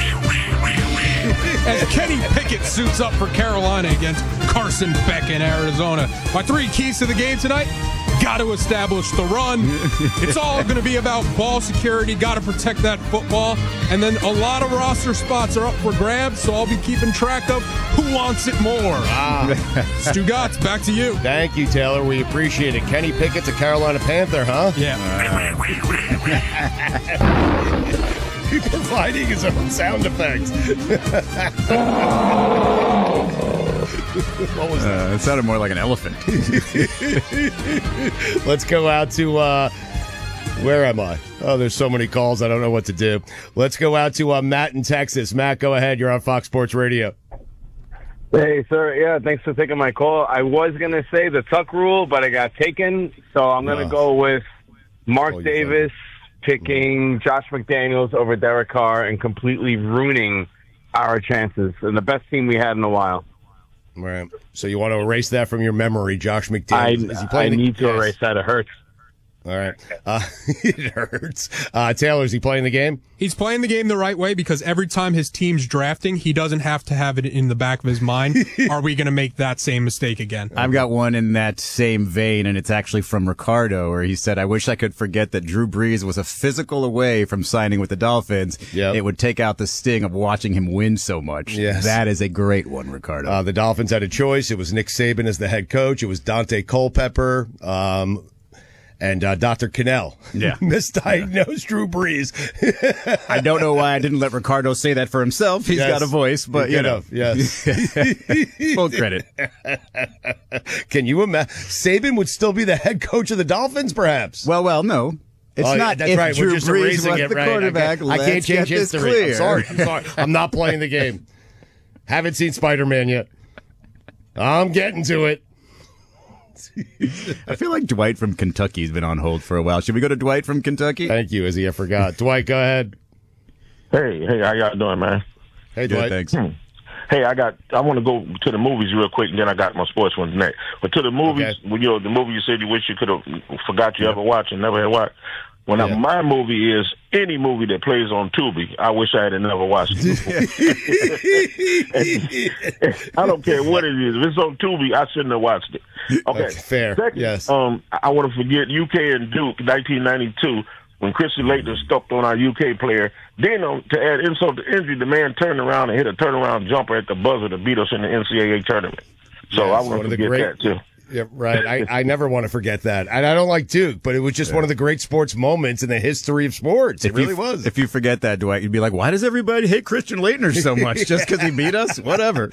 As Kenny Pickett suits up for Carolina against Carson Beck in Arizona. My three keys to the game tonight: got to establish the run. It's all going to be about ball security. Got to protect that football. And then a lot of roster spots are up for grabs, so I'll be keeping track of who wants it more. Ah. Stu Gatz, back to you. Thank you, Taylor. We appreciate it. Kenny Pickett's a Carolina Panther, huh? Yeah. Providing his own sound effects. What was that? Uh, it sounded more like an elephant. Let's go out to, uh, where am I? Oh, there's so many calls. I don't know what to do. Let's go out to uh, Matt in Texas. Matt, go ahead. You're on Fox Sports Radio. Hey, sir. Yeah, thanks for taking my call. I was going to say the tuck rule, but I got taken. So I'm going to Oh. go with Mark Oh, you Davis picking Josh McDaniels over Derek Carr and completely ruining our chances and the best team we had in a while. Right. So you want to erase that from your memory, Josh I, McDaniels? Is he I playing the- need to Yes. erase that. It hurts. All right. Uh, it hurts. Uh, Taylor, is he playing the game? He's playing the game the right way because every time his team's drafting, he doesn't have to have it in the back of his mind. Are we going to make that same mistake again? I've got one in that same vein, and it's actually from Ricardo, where he said, I wish I could forget that Drew Brees was a physical away from signing with the Dolphins. Yep. It would take out the sting of watching him win so much. Yes. That is a great one, Ricardo. Uh, the Dolphins had a choice. It was Nick Saban as the head coach. It was Dante Culpepper. Um, And uh, Doctor Cannell Yeah. misdiagnosed Drew Brees. I don't know why I didn't let Ricardo say that for himself. He's Yes. got a voice, but He you could know. have, yes. Full credit. Can you imagine? Saban would still be the head coach of the Dolphins, perhaps. Well, well, no. It's Oh, not that's if right. Drew We're just Brees erasing was it, the right. quarterback. I can't, I can't Let's change get this history. clear. I'm sorry. I'm sorry. I'm not playing the game. Haven't seen Spider-Man yet. I'm getting to it. I feel like Dwight from Kentucky's been on hold for a while. Should we go to Dwight from Kentucky? Thank you, Izzy. I forgot. Dwight, go ahead. Hey, hey, how y'all doing, man? Hey, Good, Dwight. thanks. Hmm. Hey, I got. I want to go to the movies real quick, and then I got my sports ones next. But to the movies, Okay. when you know the movie you said you wish you could have forgot you ever watched and never had watched. When I, Yeah. my movie is any movie that plays on Tubi, I wish I had never watched it before. I don't care what it is. If it's on Tubi, I shouldn't have watched it. Okay, Okay, fair. Second, Yes. Um, I want to forget U K and Duke, nineteen ninety-two, when Chrissy Laettner stepped on our U K player. Then, um, to add insult to injury, the man turned around and hit a turnaround jumper at the buzzer to beat us in the N C double A tournament. So Yes, I one want of to the forget great- that too. Yeah, right. I, I never want to forget that. And I don't like Duke, but it was just one of the great sports moments in the history of sports. It If really you, was. If you forget that, Dwight, you'd be like, why does everybody hate Christian Laettner so much? Just because he beat us? Whatever.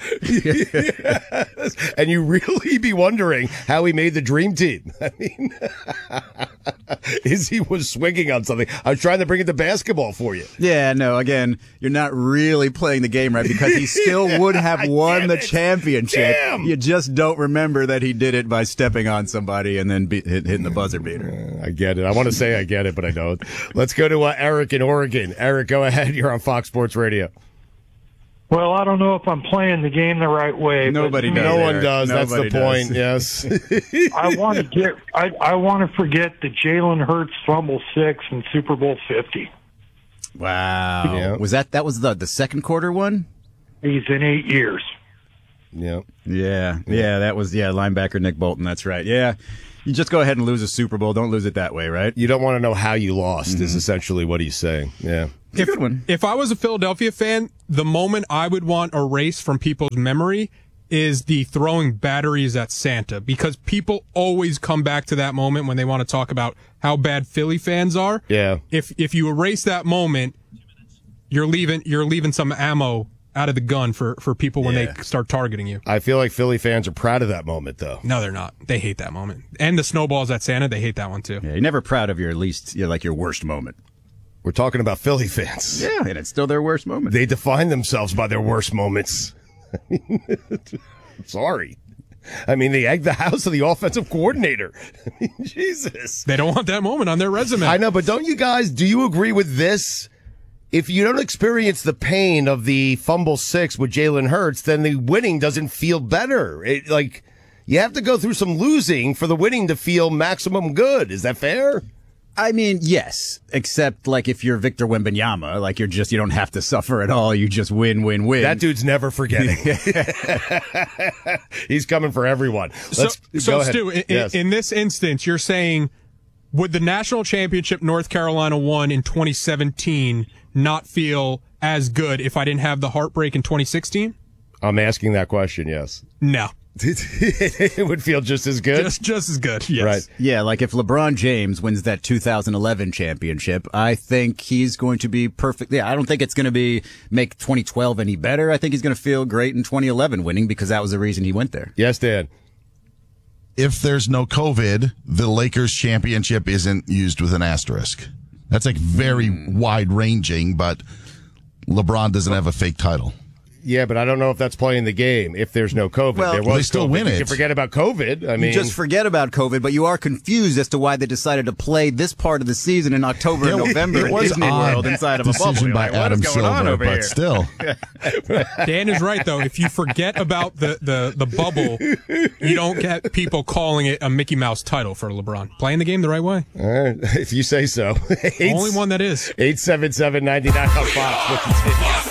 Yes. And you really be wondering how he made the dream team. I mean, Izzy was swinging on something. I was trying to bring it to basketball for you. Yeah, no, again, you're not really playing the game right because he still Yeah, would have won damn the it. championship. Damn. You just don't remember that he did it by stepping on somebody and then be, hit, hitting the buzzer beater. I get it. I want to say I get it, but I don't. Let's go to uh, Eric in Oregon. Eric, go ahead. You're on Fox Sports Radio. Well, I don't know if I'm playing the game the right way. Nobody but, does. No one Eric. does. Nobody That's the does. point. Yes. I want to get. I, I want to forget the Jalen Hurts fumble six in Super Bowl fifty. Wow. Yeah. Was that that was the the second quarter one? He's in eight years. Yeah. Yeah. Yeah, that was yeah, linebacker Nick Bolton, that's right. Yeah. You just go ahead and lose a Super Bowl. Don't lose it that way, right? You don't want to know how you lost, Mm-hmm. is essentially what he's saying. Yeah. It's a good one. If I was a Philadelphia fan, the moment I would want erased from people's memory is the throwing batteries at Santa, because people always come back to that moment when they want to talk about how bad Philly fans are. Yeah. If if you erase that moment, you're leaving you're leaving some ammo out of the gun for, for people when Yeah. they start targeting you. I feel like Philly fans are proud of that moment, though. No, they're not. They hate that moment. And the snowballs at Santa, they hate that one too. Yeah, you're never proud of your least, you know, like your worst moment. We're talking about Philly fans. Yeah, and it's still their worst moment. They define themselves by their worst moments. Sorry. I mean, they egged the house of the offensive coordinator. I mean, Jesus. They don't want that moment on their resume. I know, but don't you guys, do you agree with this? If you don't experience the pain of the fumble six with Jalen Hurts, then the winning doesn't feel better. It, like, you have to go through some losing for the winning to feel maximum good. Is that fair? I mean, yes, except like if you're Victor Wembanyama, like you're just, you don't have to suffer at all. You just win, win, win. That dude's never forgetting. He's coming for everyone. Let's so, so go ahead. Stu, in, Yes. in this instance, you're saying, would the national championship North Carolina won in twenty seventeen not feel as good if I didn't have the heartbreak in twenty sixteen? I'm asking that question, yes. No. It would feel just as good? Just, just as good, yes. Right. Yeah, like if LeBron James wins that two thousand eleven championship, I think he's going to be perfect. Yeah, I don't think it's going to be make twenty twelve any better. I think he's going to feel great in twenty eleven winning because that was the reason he went there. Yes, Dan. If there's no COVID, the Lakers championship isn't used with an asterisk. That's like very wide ranging, but LeBron doesn't have a fake title. Yeah, but I don't know if that's playing the game if there's no COVID. Well, there was Well, they still COVID. win You it. can forget about COVID. I mean, you just forget about COVID, but you are confused as to why they decided to play this part of the season in October and It- November it in was Disney odd World inside of a bubble. decision You're by like, what Adam is going on Silver, over but here? still. Dan is right, though. If you forget about the, the, the bubble, you don't get people calling it a Mickey Mouse title for LeBron. Playing the game the right way. all right, if you say so. Eight, Only one that is. eight seven seven, nine nine on Fox. We'll continue.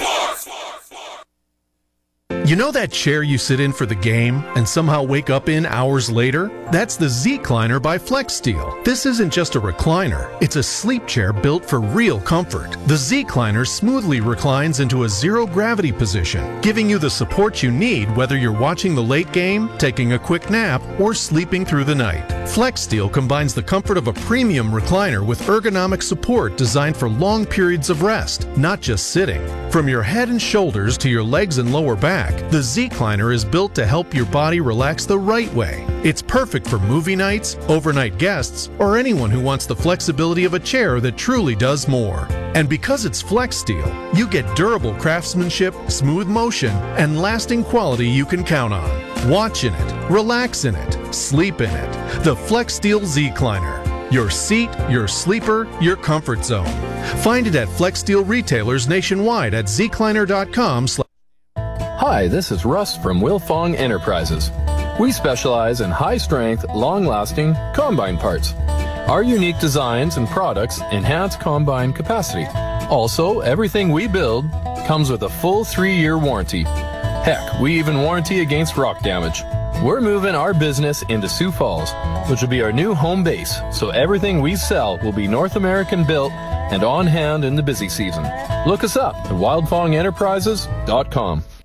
You know that chair you sit in for the game and somehow wake up in hours later? That's the Z-Cliner by FlexSteel. This isn't just a recliner. It's a sleep chair built for real comfort. The Z-Cliner smoothly reclines into a zero-gravity position, giving you the support you need whether you're watching the late game, taking a quick nap, or sleeping through the night. FlexSteel combines the comfort of a premium recliner with ergonomic support designed for long periods of rest, not just sitting. From your head and shoulders to your legs and lower back, the Z-Cliner is built to help your body relax the right way. It's perfect for movie nights, overnight guests, or anyone who wants the flexibility of a chair that truly does more. And because it's FlexSteel, you get durable craftsmanship, smooth motion, and lasting quality you can count on. Watch in it, relax in it, sleep in it. The FlexSteel Z-Cliner. Your seat, your sleeper, your comfort zone. Find it at FlexSteel retailers nationwide at z cliner dot com. Hi, this is Russ from Wilfong Enterprises. We specialize in high-strength, long-lasting combine parts. Our unique designs and products enhance combine capacity. Also, everything we build comes with a full three-year warranty. Heck, we even warranty against rock damage. We're moving our business into Sioux Falls, which will be our new home base, so everything we sell will be North American built and on hand in the busy season. Look us up at wildfong enterprises dot com.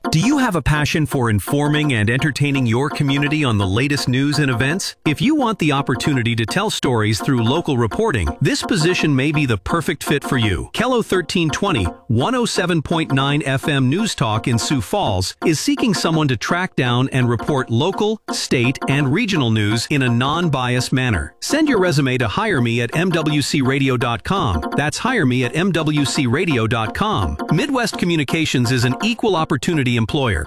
Do you have a passion for informing and entertaining your community on the latest news and events? If you want the opportunity to tell stories through local reporting, this position may be the perfect fit for you. Kello thirteen twenty, one oh seven point nine F M News Talk in Sioux Falls is seeking someone to track down and report local, state, and regional news in a non-biased manner. Send your resume to hire me at m w c radio dot com. That's hire me at m w c radio dot com. Midwest Communications is an equal opportunity employer.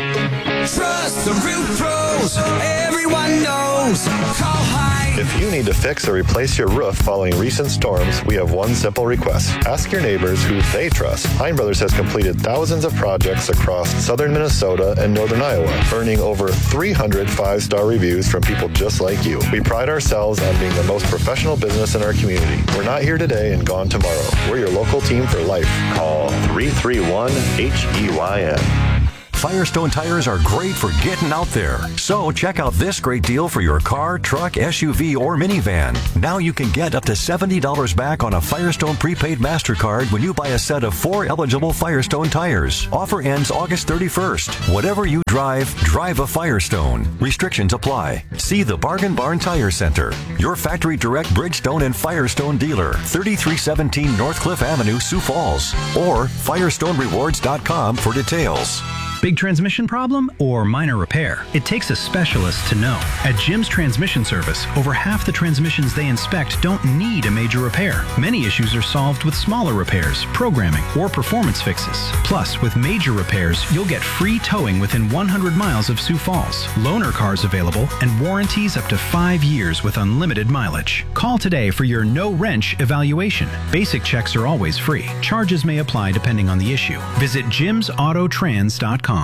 Trust the real pros. Everyone knows. Call High. If you need to fix or replace your roof following recent storms, we have one simple request. Ask your neighbors who they trust. Hein Brothers has completed thousands of projects across southern Minnesota and northern Iowa, earning over three hundred five-star reviews from people just like you. We pride ourselves on being the most professional business in our community. We're not here today and gone tomorrow. We're your local team for life. Call three three one H E Y N. Firestone tires are great for getting out there. So check out this great deal for your car, truck, S U V, or minivan. Now you can get up to seventy dollars back on a Firestone prepaid MasterCard when you buy a set of four eligible Firestone tires. Offer ends August thirty-first. Whatever you drive, drive a Firestone. Restrictions apply. See the Bargain Barn Tire Center, your factory direct Bridgestone and Firestone dealer, thirty-three seventeen North Cliff Avenue, Sioux Falls, or firestone rewards dot com for details. Big transmission problem or minor repair? It takes a specialist to know. At Jim's Transmission Service, over half the transmissions they inspect don't need a major repair. Many issues are solved with smaller repairs, programming, or performance fixes. Plus, with major repairs, you'll get free towing within one hundred miles of Sioux Falls, loaner cars available, and warranties up to five years with unlimited mileage. Call today for your no-wrench evaluation. Basic checks are always free. Charges may apply depending on the issue. Visit jims auto trans dot com.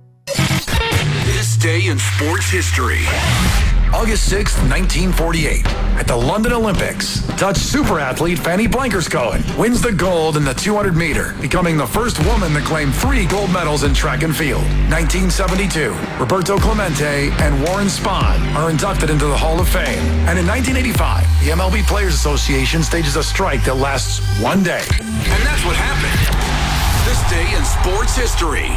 This day in sports history. August sixth, nineteen forty-eight. At the London Olympics, Dutch super athlete Fanny Blankers-Koen wins the gold in the two hundred meter, becoming the first woman to claim three gold medals in track and field. nineteen seventy-two, Roberto Clemente and Warren Spahn are inducted into the Hall of Fame. And in nineteen eighty-five, the M L B Players Association stages a strike that lasts one day. And that's what happened. This day in sports history.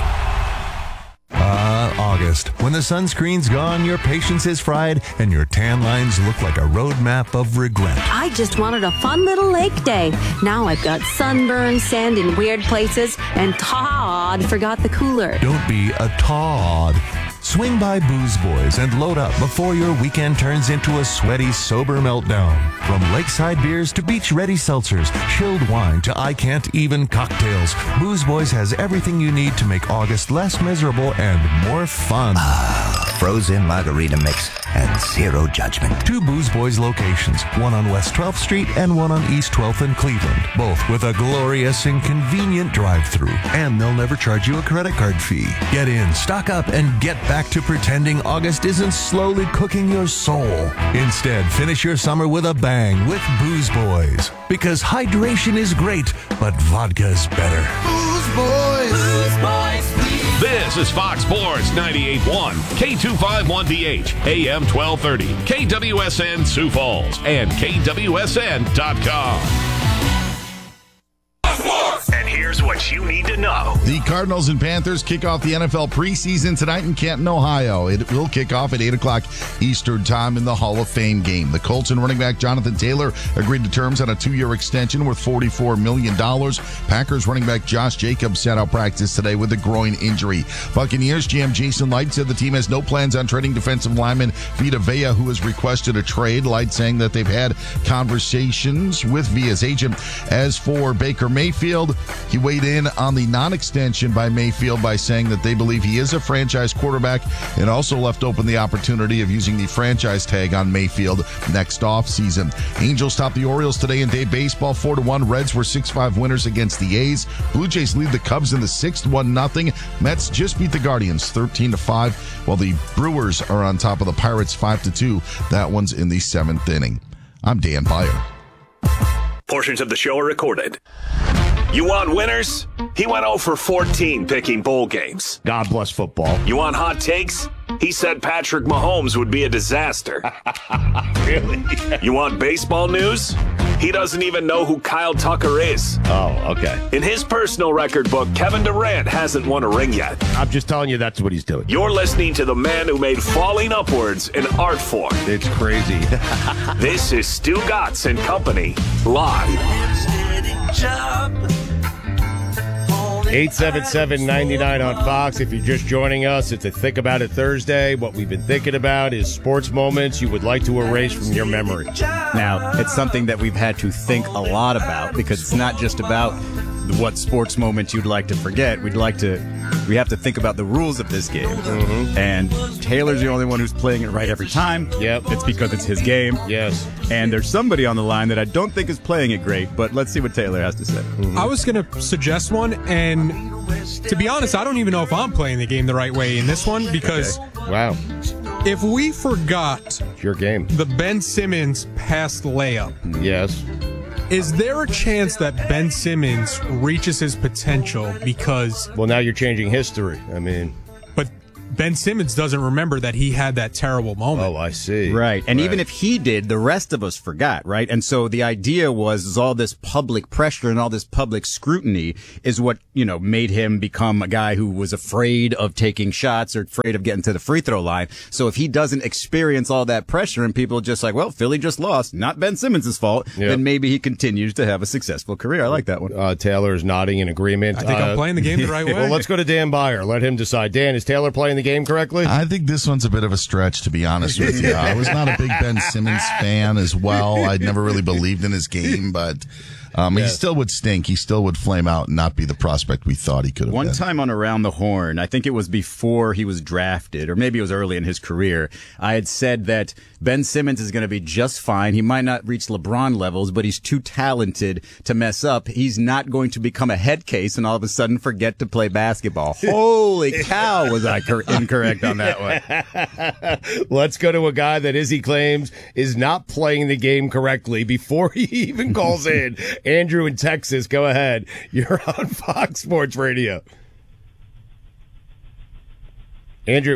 Ah, uh, August. When the sunscreen's gone, your patience is fried, and your tan lines look like a roadmap of regret. I just wanted a fun little lake day. Now I've got sunburn, sand in weird places, and Todd forgot the cooler. Don't be a Todd. Swing by Booze Boys and load up before your weekend turns into a sweaty, sober meltdown. From lakeside beers to beach-ready seltzers, chilled wine to I-can't-even cocktails, Booze Boys has everything you need to make August less miserable and more fun. Ah, frozen margarita mix and zero judgment. Two Booze Boys locations, one on West twelfth Street and one on East twelfth in Cleveland, both with a glorious and convenient drive-thru. And they'll never charge you a credit card fee. Get in, stock up, and get back to pretending August isn't slowly cooking your soul. Instead, finish your summer with a bang with Booze Boys. Because hydration is great, but vodka's better. Booze Boys. Booze Boys, please. This is Fox Sports ninety-eight point one, K two fifty-one D H, A M twelve thirty, K W S N Sioux Falls, and K W S N dot com. And here's what you need to know. The Cardinals and Panthers kick off the N F L preseason tonight in Canton, Ohio. It will kick off at eight o'clock Eastern Time in the Hall of Fame game. The Colts and running back Jonathan Taylor agreed to terms on a two-year extension worth forty-four million dollars. Packers running back Josh Jacobs sat out practice today with a groin injury. Buccaneers G M Jason Light said the team has no plans on trading defensive lineman Vita Vea, who has requested a trade. Light saying that they've had conversations with Vea's agent. As for Baker Mayfield, he weighed in on the non-extension by Mayfield by saying that they believe he is a franchise quarterback and also left open the opportunity of using the franchise tag on Mayfield next offseason. Angels topped the Orioles today in day baseball four to one. Reds were six five winners against the A's. Blue Jays lead the Cubs in the sixth one nothing. Mets just beat the Guardians thirteen to five, while the Brewers are on top of the Pirates five to two. That one's in the seventh inning. I'm Dan Beyer. Portions of the show are recorded. You want winners? He went oh for fourteen picking bowl games. God bless football. You want hot takes? He said Patrick Mahomes would be a disaster. Really? You want baseball news? He doesn't even know who Kyle Tucker is. Oh, okay. In his personal record book, Kevin Durant hasn't won a ring yet. I'm just telling you that's what he's doing. You're listening to the man who made falling upwards an art form. It's crazy. This is Stu Gatz and Company, live. eight seven seven, nine nine on Fox. If you're just joining us, it's a Think About It Thursday. What we've been thinking about is sports moments you would like to erase from your memory. Now, it's something that we've had to think a lot about because it's not just about what sports moments you'd like to forget. We'd like to, we have to think about the rules of this game. Mm-hmm. And Taylor's the only one who's playing it right every time. Yep. It's because it's his game. Yes. And there's somebody on the line that I don't think is playing it great, but let's see what Taylor has to say. Mm-hmm. I was going to suggest one, and to be honest, I don't even know if I'm playing the game the right way in this one because okay. Wow. If we forgot it's your game, the Ben Simmons pass layup. Yes. Is there a chance that Ben Simmons reaches his potential because... Well, now you're changing history. I mean... But Ben Simmons doesn't remember that he had that terrible moment. Oh, I see. Right. And right. even if he did, the rest of us forgot, right? And so the idea was is all this public pressure and all this public scrutiny is what, you know, made him become a guy who was afraid of taking shots or afraid of getting to the free throw line. So if he doesn't experience all that pressure and people are just like, well, Philly just lost, not Ben Simmons' fault, yep. then maybe he continues to have a successful career. I like that one. Uh, Taylor is nodding in agreement. I think uh, I'm playing the game the right way. Well, let's go to Dan Byer. Let him decide. Dan, is Taylor playing the game correctly? I think this one's a bit of a stretch, to be honest with you. I was not a big Ben Simmons fan as well. I'd never really believed in his game, but um, yeah. he still would stink. He still would flame out and not be the prospect we thought he could have One been. time on Around the Horn, I think it was before he was drafted, or maybe it was early in his career, I had said that Ben Simmons is going to be just fine. He might not reach LeBron levels, but he's too talented to mess up. He's not going to become a head case and all of a sudden forget to play basketball. Holy cow, was I cor- incorrect on that one. Let's go to a guy that, as he claims, is not playing the game correctly before he even calls in. Andrew in Texas, go ahead. You're on Fox Sports Radio. Andrew.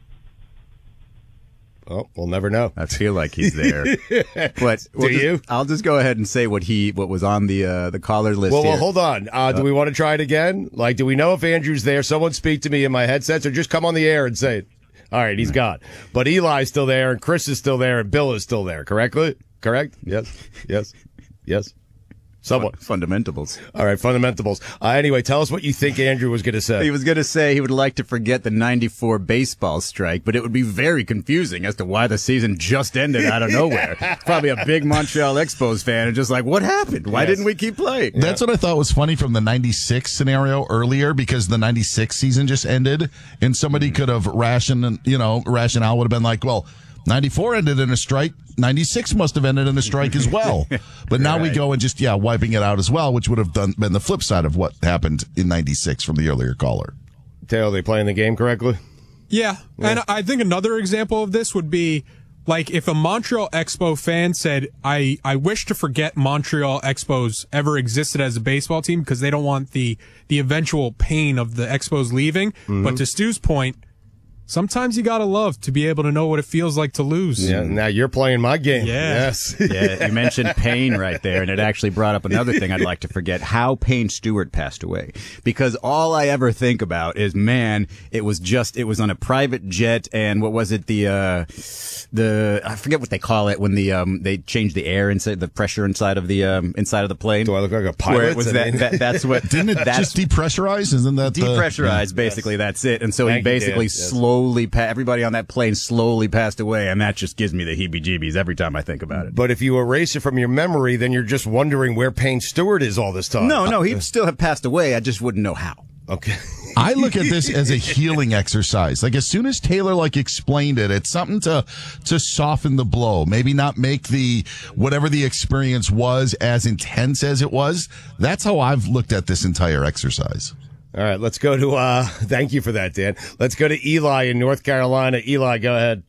Oh, we'll never know. I feel like he's there. But we'll do just, you? I'll just go ahead and say what he what was on the uh, the caller list. Well, here. well, hold on. Uh, do we want to try it again? Like, do we know if Andrew's there? Someone speak to me in my headsets, or just come on the air and say it. All right, he's gone. But Eli's still there, and Chris is still there, and Bill is still there. Correctly? Correct? Yes. Yes. Yes. Someone. Fundamentals. All right, fundamentals. Uh, anyway, tell us what you think Andrew was going to say. He was going to say he would like to forget the ninety-four baseball strike, but it would be very confusing as to why the season just ended out of nowhere. Probably a big Montreal Expos fan and just like, what happened? Why Yes. didn't we keep playing? That's what I thought was funny from the ninety-six scenario earlier, because the ninety-six season just ended, and somebody could have rationed, you know, rationale would have been like, well, ninety-four ended in a strike, ninety-six must have ended in a strike as well. But now we Right. go and just, yeah, wiping it out as well, which would have done been the flip side of what happened in ninety-six from the earlier caller. Taylor, they playing the game correctly? Yeah. Yeah. And I think another example of this would be like if a Montreal Expo fan said, I, I wish to forget Montreal Expos ever existed as a baseball team because they don't want the, the eventual pain of the Expos leaving. Mm-hmm. But to Stu's point, sometimes you gotta love to be able to know what it feels like to lose. Yeah, now you're playing my game. Yeah. Yes. Yeah, you mentioned Payne right there, and it actually brought up another thing I'd like to forget, how Payne Stewart passed away. Because all I ever think about is, man, it was just, it was on a private jet, and what was it, the, uh, the, I forget what they call it when the, um, they change the air inside, the pressure inside of the, um, inside of the plane. Do I look like a pilot? Where it was I that, mean- that, that's what, Didn't it that's just depressurize? Isn't that the- depressurized, basically, that's it. And so Thank he you, basically Dan. Yes. slowly, pa- everybody on that plane slowly passed away, and that just gives me the heebie-jeebies every time I think about it. But if you erase it from your memory, then you're just wondering where Payne Stewart is all this time. No, no, he'd still have passed away. I just wouldn't know how. Okay. I look at this as a healing exercise. Like, as soon as Taylor like explained it, it's something to to soften the blow. Maybe not make the whatever the experience was as intense as it was. That's how I've looked at this entire exercise. All right, let's go to, uh, thank you for that, Dan. Let's go to Eli in North Carolina. Eli, go ahead.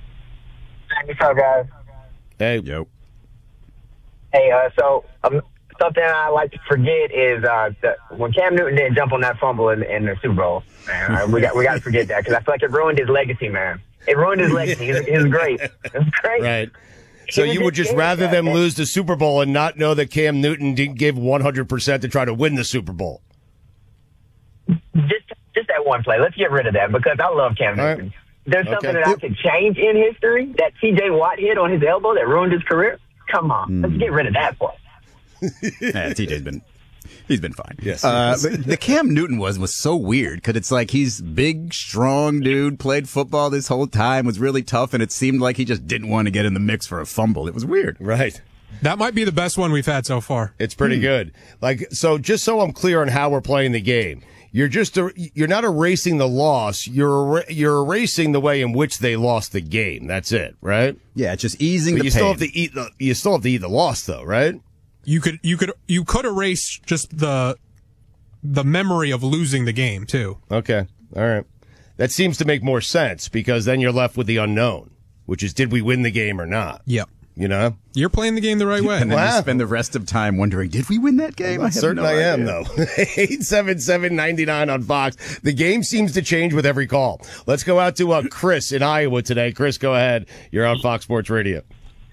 What's up, guys? Hey. Yo. Hey, uh, so um, something I like to forget is uh, the, when Cam Newton didn't jump on that fumble in, in the Super Bowl. Man, uh, we got we got to forget that because I feel like it ruined his legacy, man. It ruined his legacy. It was, it was great. It was great. Right. So you would just rather them lose the Super Bowl and not know that Cam Newton didn't give one hundred percent to try to win the Super Bowl? Just just that one play. Let's get rid of that because I love Cam Newton. Right. There's something okay. that I could change in history. That T J Watt hit on his elbow that ruined his career. Come on. Mm. Let's get rid of that play. Yeah, T J's been he's been fine. Yes. Uh, but the Cam Newton was was so weird because it's like he's big, strong dude, played football this whole time, was really tough, and it seemed like he just didn't want to get in the mix for a fumble. It was weird. Right. That might be the best one we've had so far. It's pretty hmm. good. Like, so just so I'm clear on how we're playing the game, you're just er- you're not erasing the loss. You're er- you're erasing the way in which they lost the game. That's it, right? Yeah, it's just easing but the you pain. still have to eat the you still have to eat the loss, though, right? You could you could you could erase just the the memory of losing the game too. Okay, all right. That seems to make more sense because then you're left with the unknown, which is did we win the game or not? Yep. You know, you're playing the game the right way, and then wow. you spend the rest of time wondering, did we win that game? I'm I have certain no I am, idea. though. eight seven seven, nine nine on Fox. The game seems to change with every call. Let's go out to uh, Chris in Iowa today. Chris, go ahead. You're on Fox Sports Radio.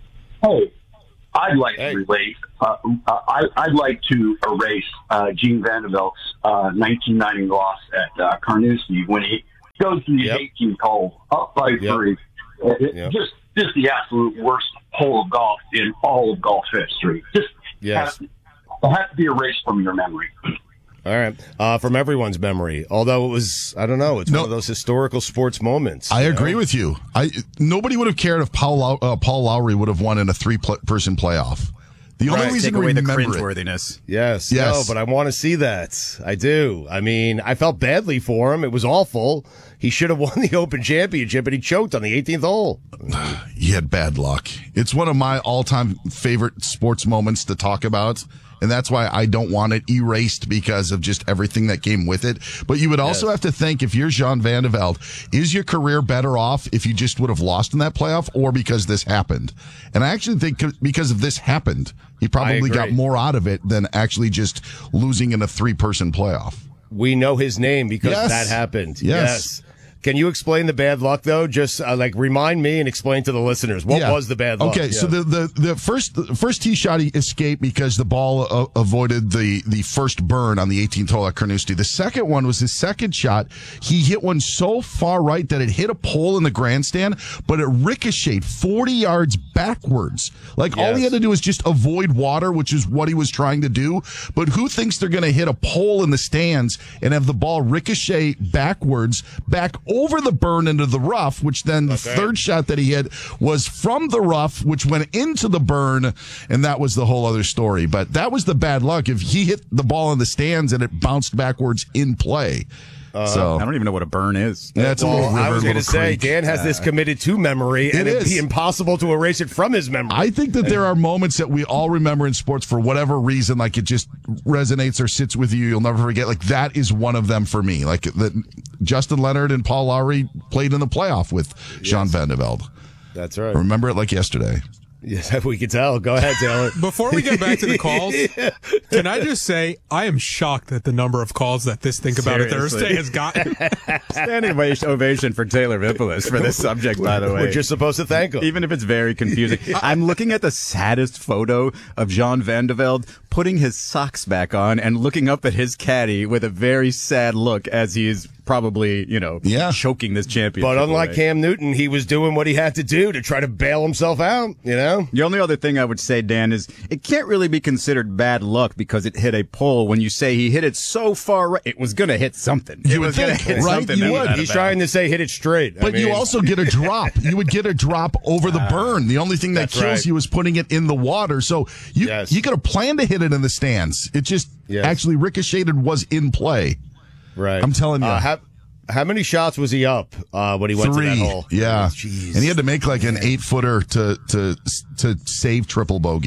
Hey, I'd like hey. to relate. Uh, I, I'd like to erase uh, Gene Vanderbilt's uh, nineteen ninety loss at uh, Carnoustie when he goes to the yep. eighteenth hole, up by yep. three. It, yep. Just just the absolute worst hole of golf in all of golf history. Just yes. has, it has to be erased from your memory. All right. Uh, from everyone's memory. Although it was, I don't know, it's no, one of those historical sports moments. I know? agree with you. I Nobody would have cared if Paul, uh, Paul Lowry would have won in a three-person playoff. The only right. reason Take away the remember cringeworthiness. It. Yes. Yes. No, but I want to see that. I do. I mean, I felt badly for him. It was awful. He should have won the Open Championship, and he choked on the eighteenth hole. He had bad luck. It's one of my all-time favorite sports moments to talk about, and that's why I don't want it erased because of just everything that came with it. But you would also yes. have to think, if you're Jean Van de Velde, is your career better off if you just would have lost in that playoff or because this happened? And I actually think because of this happened, he probably got more out of it than actually just losing in a three-person playoff. We know his name because yes. that happened. Yes. yes. Can you explain the bad luck, though? Just uh, like remind me and explain to the listeners. What yeah. was the bad luck? Okay, yeah. so the, the, the first the first tee shot he escaped because the ball uh, avoided the, the first burn on the eighteenth hole at Carnoustie. The second one was his second shot. He hit one so far right that it hit a pole in the grandstand, but it ricocheted forty yards backwards. Like, yes. all he had to do was just avoid water, which is what he was trying to do. But who thinks they're going to hit a pole in the stands and have the ball ricochet backwards, back over the burn into the rough, which then the okay. third shot that he hit was from the rough, which went into the burn, and that was the whole other story. But that was the bad luck. If he hit the ball in the stands and it bounced backwards in play. Uh, so I don't even know what a burn is. Yeah, it's well, a little river, I was going to say, Dan has uh, this committed to memory, and it it'd be impossible to erase it from his memory. I think that there are moments that we all remember in sports for whatever reason, like it just resonates or sits with you. You'll never forget. Like that is one of them for me. Like that, Justin Leonard and Paul Lowry played in the playoff with yes. Jean Van de Velde. That's right. I remember it like yesterday. Yes, we can tell. Go ahead, Taylor. Before we get back to the calls, can I just say I am shocked at the number of calls that this Think About It Thursday has gotten. Standing ovation for Taylor Vipolis for this subject, by the way. We're just supposed to thank him. Even if it's very confusing. I'm looking at the saddest photo of Jean Van de Velde putting his socks back on and looking up at his caddy with a very sad look as he's probably, you know, yeah. choking this championship. But unlike away. Cam Newton, he was doing what he had to do to try to bail himself out, you know? The only other thing I would say, Dan, is it can't really be considered bad luck because it hit a pole when you say he hit it so far right. It was going to hit something. You it would was going to hit right? something. You would. He's trying to say hit it straight. But I mean, you also get a drop. You would get a drop over the burn. The only thing that kills right. you is putting it in the water. So you yes. you could have planned to hit it in the stands. It just yes. actually ricocheted, was in play. Right. I'm telling you. Uh, how, how many shots was he up uh, when he went Three. to that hole? Yeah. Jeez. And he had to make like an eight footer to to to save triple bogey.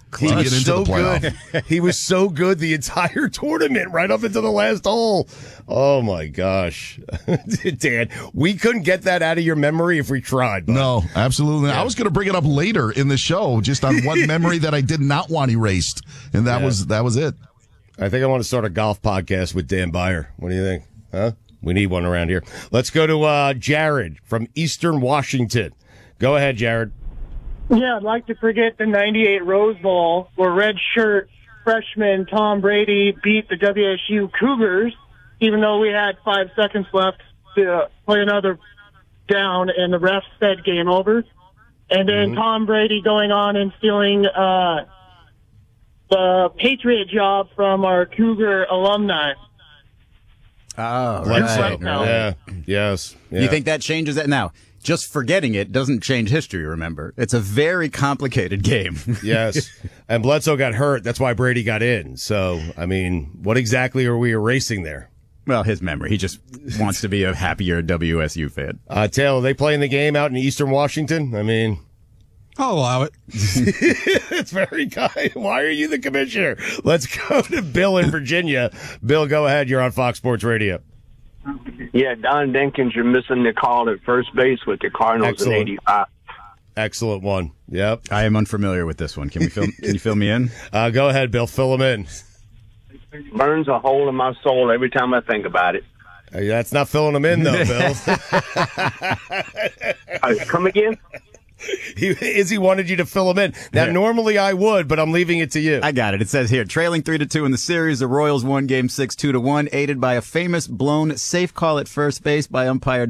He to get was into so the playoff. good. He was so good the entire tournament, right up into the last hole. Oh my gosh, Dan, we couldn't get that out of your memory if we tried. Bud. No, absolutely. Yeah. I was going to bring it up later in the show, just on one memory that I did not want erased, and that Yeah. was that was it. I think I want to start a golf podcast with Dan Byer. What do you think? Huh? We need one around here. Let's go to uh, Jared from Eastern Washington. Go ahead, Jared. Yeah, I'd like to forget the ninety-eight Rose Bowl where redshirt freshman Tom Brady beat the W S U Cougars, even though we had five seconds left to play another down, and the refs said game over. And then Mhm. Tom Brady going on and stealing uh, the Patriot job from our Cougar alumni. Oh, Let's right, say- right. Yeah. Yes. Yeah. You think that changes it? Now, just forgetting it doesn't change history, remember. It's a very complicated game. Yes. And Bledsoe got hurt. That's why Brady got in. So, I mean, what exactly are we erasing there? Well, his memory. He just wants to be a happier W S U fan. Uh, Taylor, are they playing the game out in Eastern Washington? I mean, I'll allow it. it's very kind. Why are you the commissioner? Let's go to Bill in Virginia. Bill, go ahead. You're on Fox Sports Radio. Yeah, Don Dinkins, you're missing the call at first base with the Cardinals Excellent. in eighty-five. Excellent one. Yep. I am unfamiliar with this one. Can we fill, can you fill me in? Uh, go ahead, Bill. Fill them in. Burns a hole in my soul every time I think about it. Uh, that's not filling them in, though, Bill. Uh, come again? He, Izzy wanted you to fill him in. Now, Yeah. normally I would, but I'm leaving it to you. I got it. It says here, trailing three to two in the series, the Royals won game six, two to one, aided by a famous blown safe call at first base by umpire